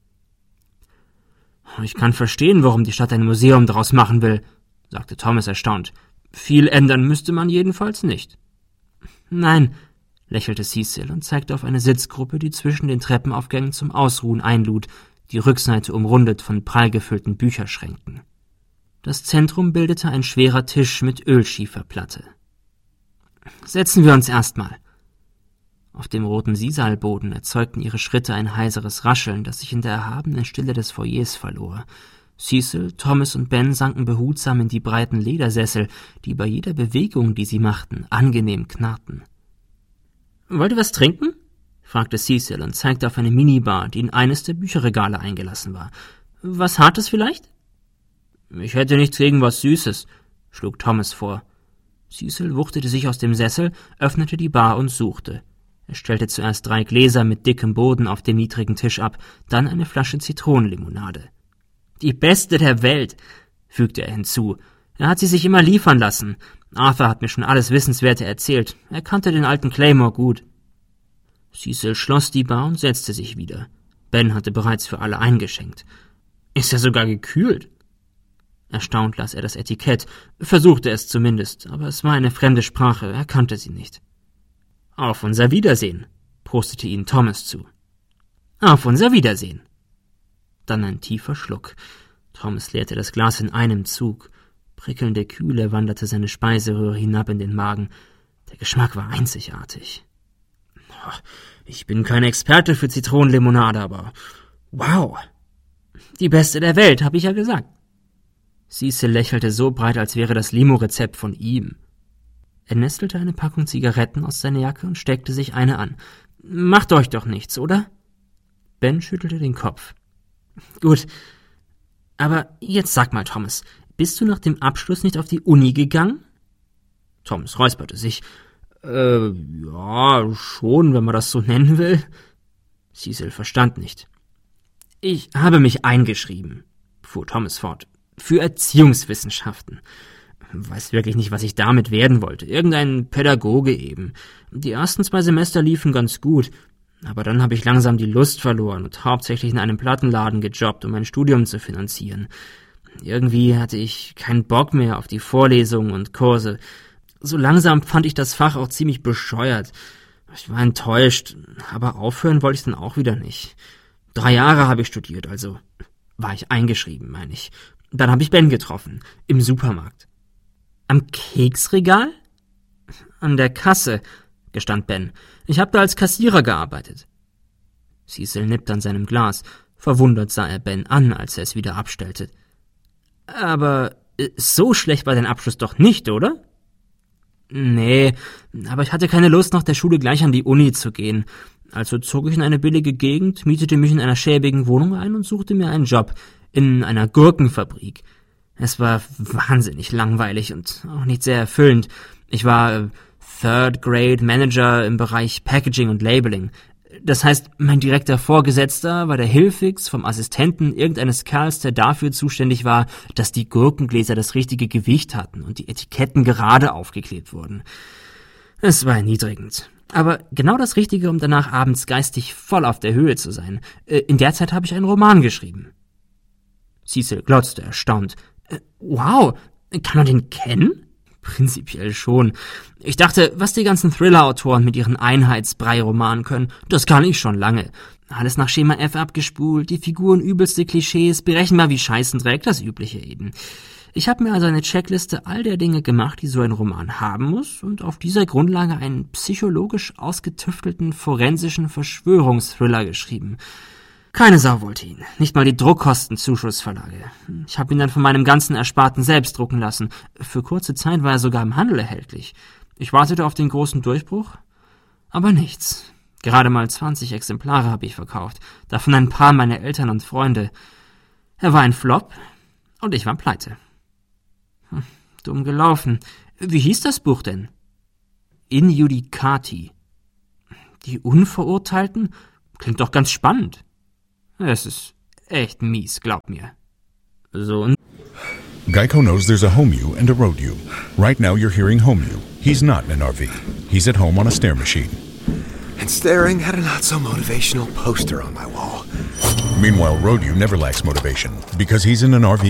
A: »Ich kann verstehen, warum die Stadt ein Museum daraus machen will«, sagte Thomas erstaunt. »Viel ändern müsste man jedenfalls nicht.« »Nein«, lächelte Cecil und zeigte auf eine Sitzgruppe, die zwischen den Treppenaufgängen zum Ausruhen einlud. die Rückseite umrundet von prall gefüllten Bücherschränken. Das Zentrum bildete ein schwerer Tisch mit Ölschieferplatte. »Setzen wir uns erstmal.« Auf dem roten Sisalboden erzeugten ihre Schritte ein heiseres Rascheln, das sich in der erhabenen Stille des Foyers verlor. Cecil, Thomas und Ben sanken behutsam in die breiten Ledersessel, die bei jeder Bewegung, die sie machten, angenehm knarrten. »Wollt ihr was trinken?« fragte Cecil und zeigte auf eine Minibar, die in eines der Bücherregale eingelassen war. »Was Hartes vielleicht?« »Ich hätte nichts gegen was Süßes«, schlug Thomas vor. Cecil wuchtete sich aus dem Sessel, öffnete die Bar und suchte. Er stellte zuerst drei Gläser mit dickem Boden auf dem niedrigen Tisch ab, dann eine Flasche Zitronenlimonade. »Die beste der Welt«, fügte er hinzu. »Er hat sie sich immer liefern lassen. Arthur hat mir schon alles Wissenswerte erzählt. Er kannte den alten Claymore gut.« Cecil schloss die Bar und setzte sich wieder. Ben hatte bereits für alle eingeschenkt. »Ist er sogar gekühlt?« Erstaunt las er das Etikett, versuchte es zumindest, aber es war eine fremde Sprache, er kannte sie nicht. »Auf unser Wiedersehen«, prostete ihn Thomas zu. »Auf unser Wiedersehen.« Dann ein tiefer Schluck. Thomas leerte das Glas in einem Zug. Prickelnde Kühle wanderte seine Speiseröhre hinab in den Magen. Der Geschmack war einzigartig. »Ich bin kein Experte für Zitronenlimonade, aber wow! Die beste der Welt, habe ich ja gesagt.« Cecil lächelte so breit, als wäre das Limo-Rezept von ihm. Er nestelte eine Packung Zigaretten aus seiner Jacke und steckte sich eine an. »Macht euch doch nichts, oder?« Ben schüttelte den Kopf. »Gut, aber jetzt sag mal, Thomas, bist du nach dem Abschluss nicht auf die Uni gegangen?« Thomas räusperte sich. »Äh, ja, schon, wenn man das so nennen will.« Cecil verstand nicht. »Ich habe mich eingeschrieben«, fuhr Thomas fort, »für Erziehungswissenschaften. Weiß wirklich nicht, was ich damit werden wollte. Irgendein Pädagoge eben. Die ersten zwei Semester liefen ganz gut, aber dann habe ich langsam die Lust verloren und hauptsächlich in einem Plattenladen gejobbt, um mein Studium zu finanzieren. Irgendwie hatte ich keinen Bock mehr auf die Vorlesungen und Kurse. So langsam fand ich das Fach auch ziemlich bescheuert. Ich war enttäuscht, aber aufhören wollte ich dann auch wieder nicht. Drei Jahre habe ich studiert, also war ich eingeschrieben, meine ich. Dann habe ich Ben getroffen, im Supermarkt. »Am Keksregal?« »An der Kasse«, gestand Ben. »Ich habe da als Kassierer gearbeitet.« Cecil nippte an seinem Glas. Verwundert sah er Ben an, als er es wieder abstellte. »Aber so schlecht war dein Abschluss doch nicht, oder?« »Nee, aber ich hatte keine Lust, nach der Schule gleich an die Uni zu gehen. Also zog ich in eine billige Gegend, mietete mich in einer schäbigen Wohnung ein und suchte mir einen Job in einer Gurkenfabrik. Es war wahnsinnig langweilig und auch nicht sehr erfüllend. Ich war Third Grade Manager im Bereich Packaging und Labeling. Das heißt, mein direkter Vorgesetzter war der Hilfix vom Assistenten irgendeines Kerls, der dafür zuständig war, dass die Gurkengläser das richtige Gewicht hatten und die Etiketten gerade aufgeklebt wurden. Es war erniedrigend. Aber genau das Richtige, um danach abends geistig voll auf der Höhe zu sein. In der Zeit habe ich einen Roman geschrieben.« Cecil glotzte erstaunt. »Wow, kann man den kennen?« »Prinzipiell schon. Ich dachte, was die ganzen Thriller-Autoren mit ihren Einheitsbrei-Romanen können, das kann ich schon lange. Alles nach Schema F abgespult, die Figuren übelste Klischees, berechenbar wie Scheißendreck, das Übliche eben. Ich habe mir also eine Checkliste all der Dinge gemacht, die so ein Roman haben muss, und auf dieser Grundlage einen psychologisch ausgetüftelten forensischen Verschwörungsthriller geschrieben. Keine Sau wollte ihn, nicht mal die Druckkostenzuschussverlage. Ich habe ihn dann von meinem ganzen Ersparten selbst drucken lassen. Für kurze Zeit war er sogar im Handel erhältlich. Ich wartete auf den großen Durchbruch, aber nichts. Gerade mal zwanzig Exemplare habe ich verkauft, davon ein paar meine Eltern und Freunde. Er war ein Flop und ich war pleite. Hm, dumm gelaufen. Wie hieß das Buch denn? In Judicati. Die Unverurteilten? Klingt doch ganz spannend. Es ist echt mies, glaub mir. So.
B: Geico knows there's a home you and a road you. Right now you're hearing home you. He's not in an R V. He's at home on a stair machine.
C: And staring at a not-so-motivational poster on my wall.
B: Meanwhile, road you never lacks motivation because he's in an R V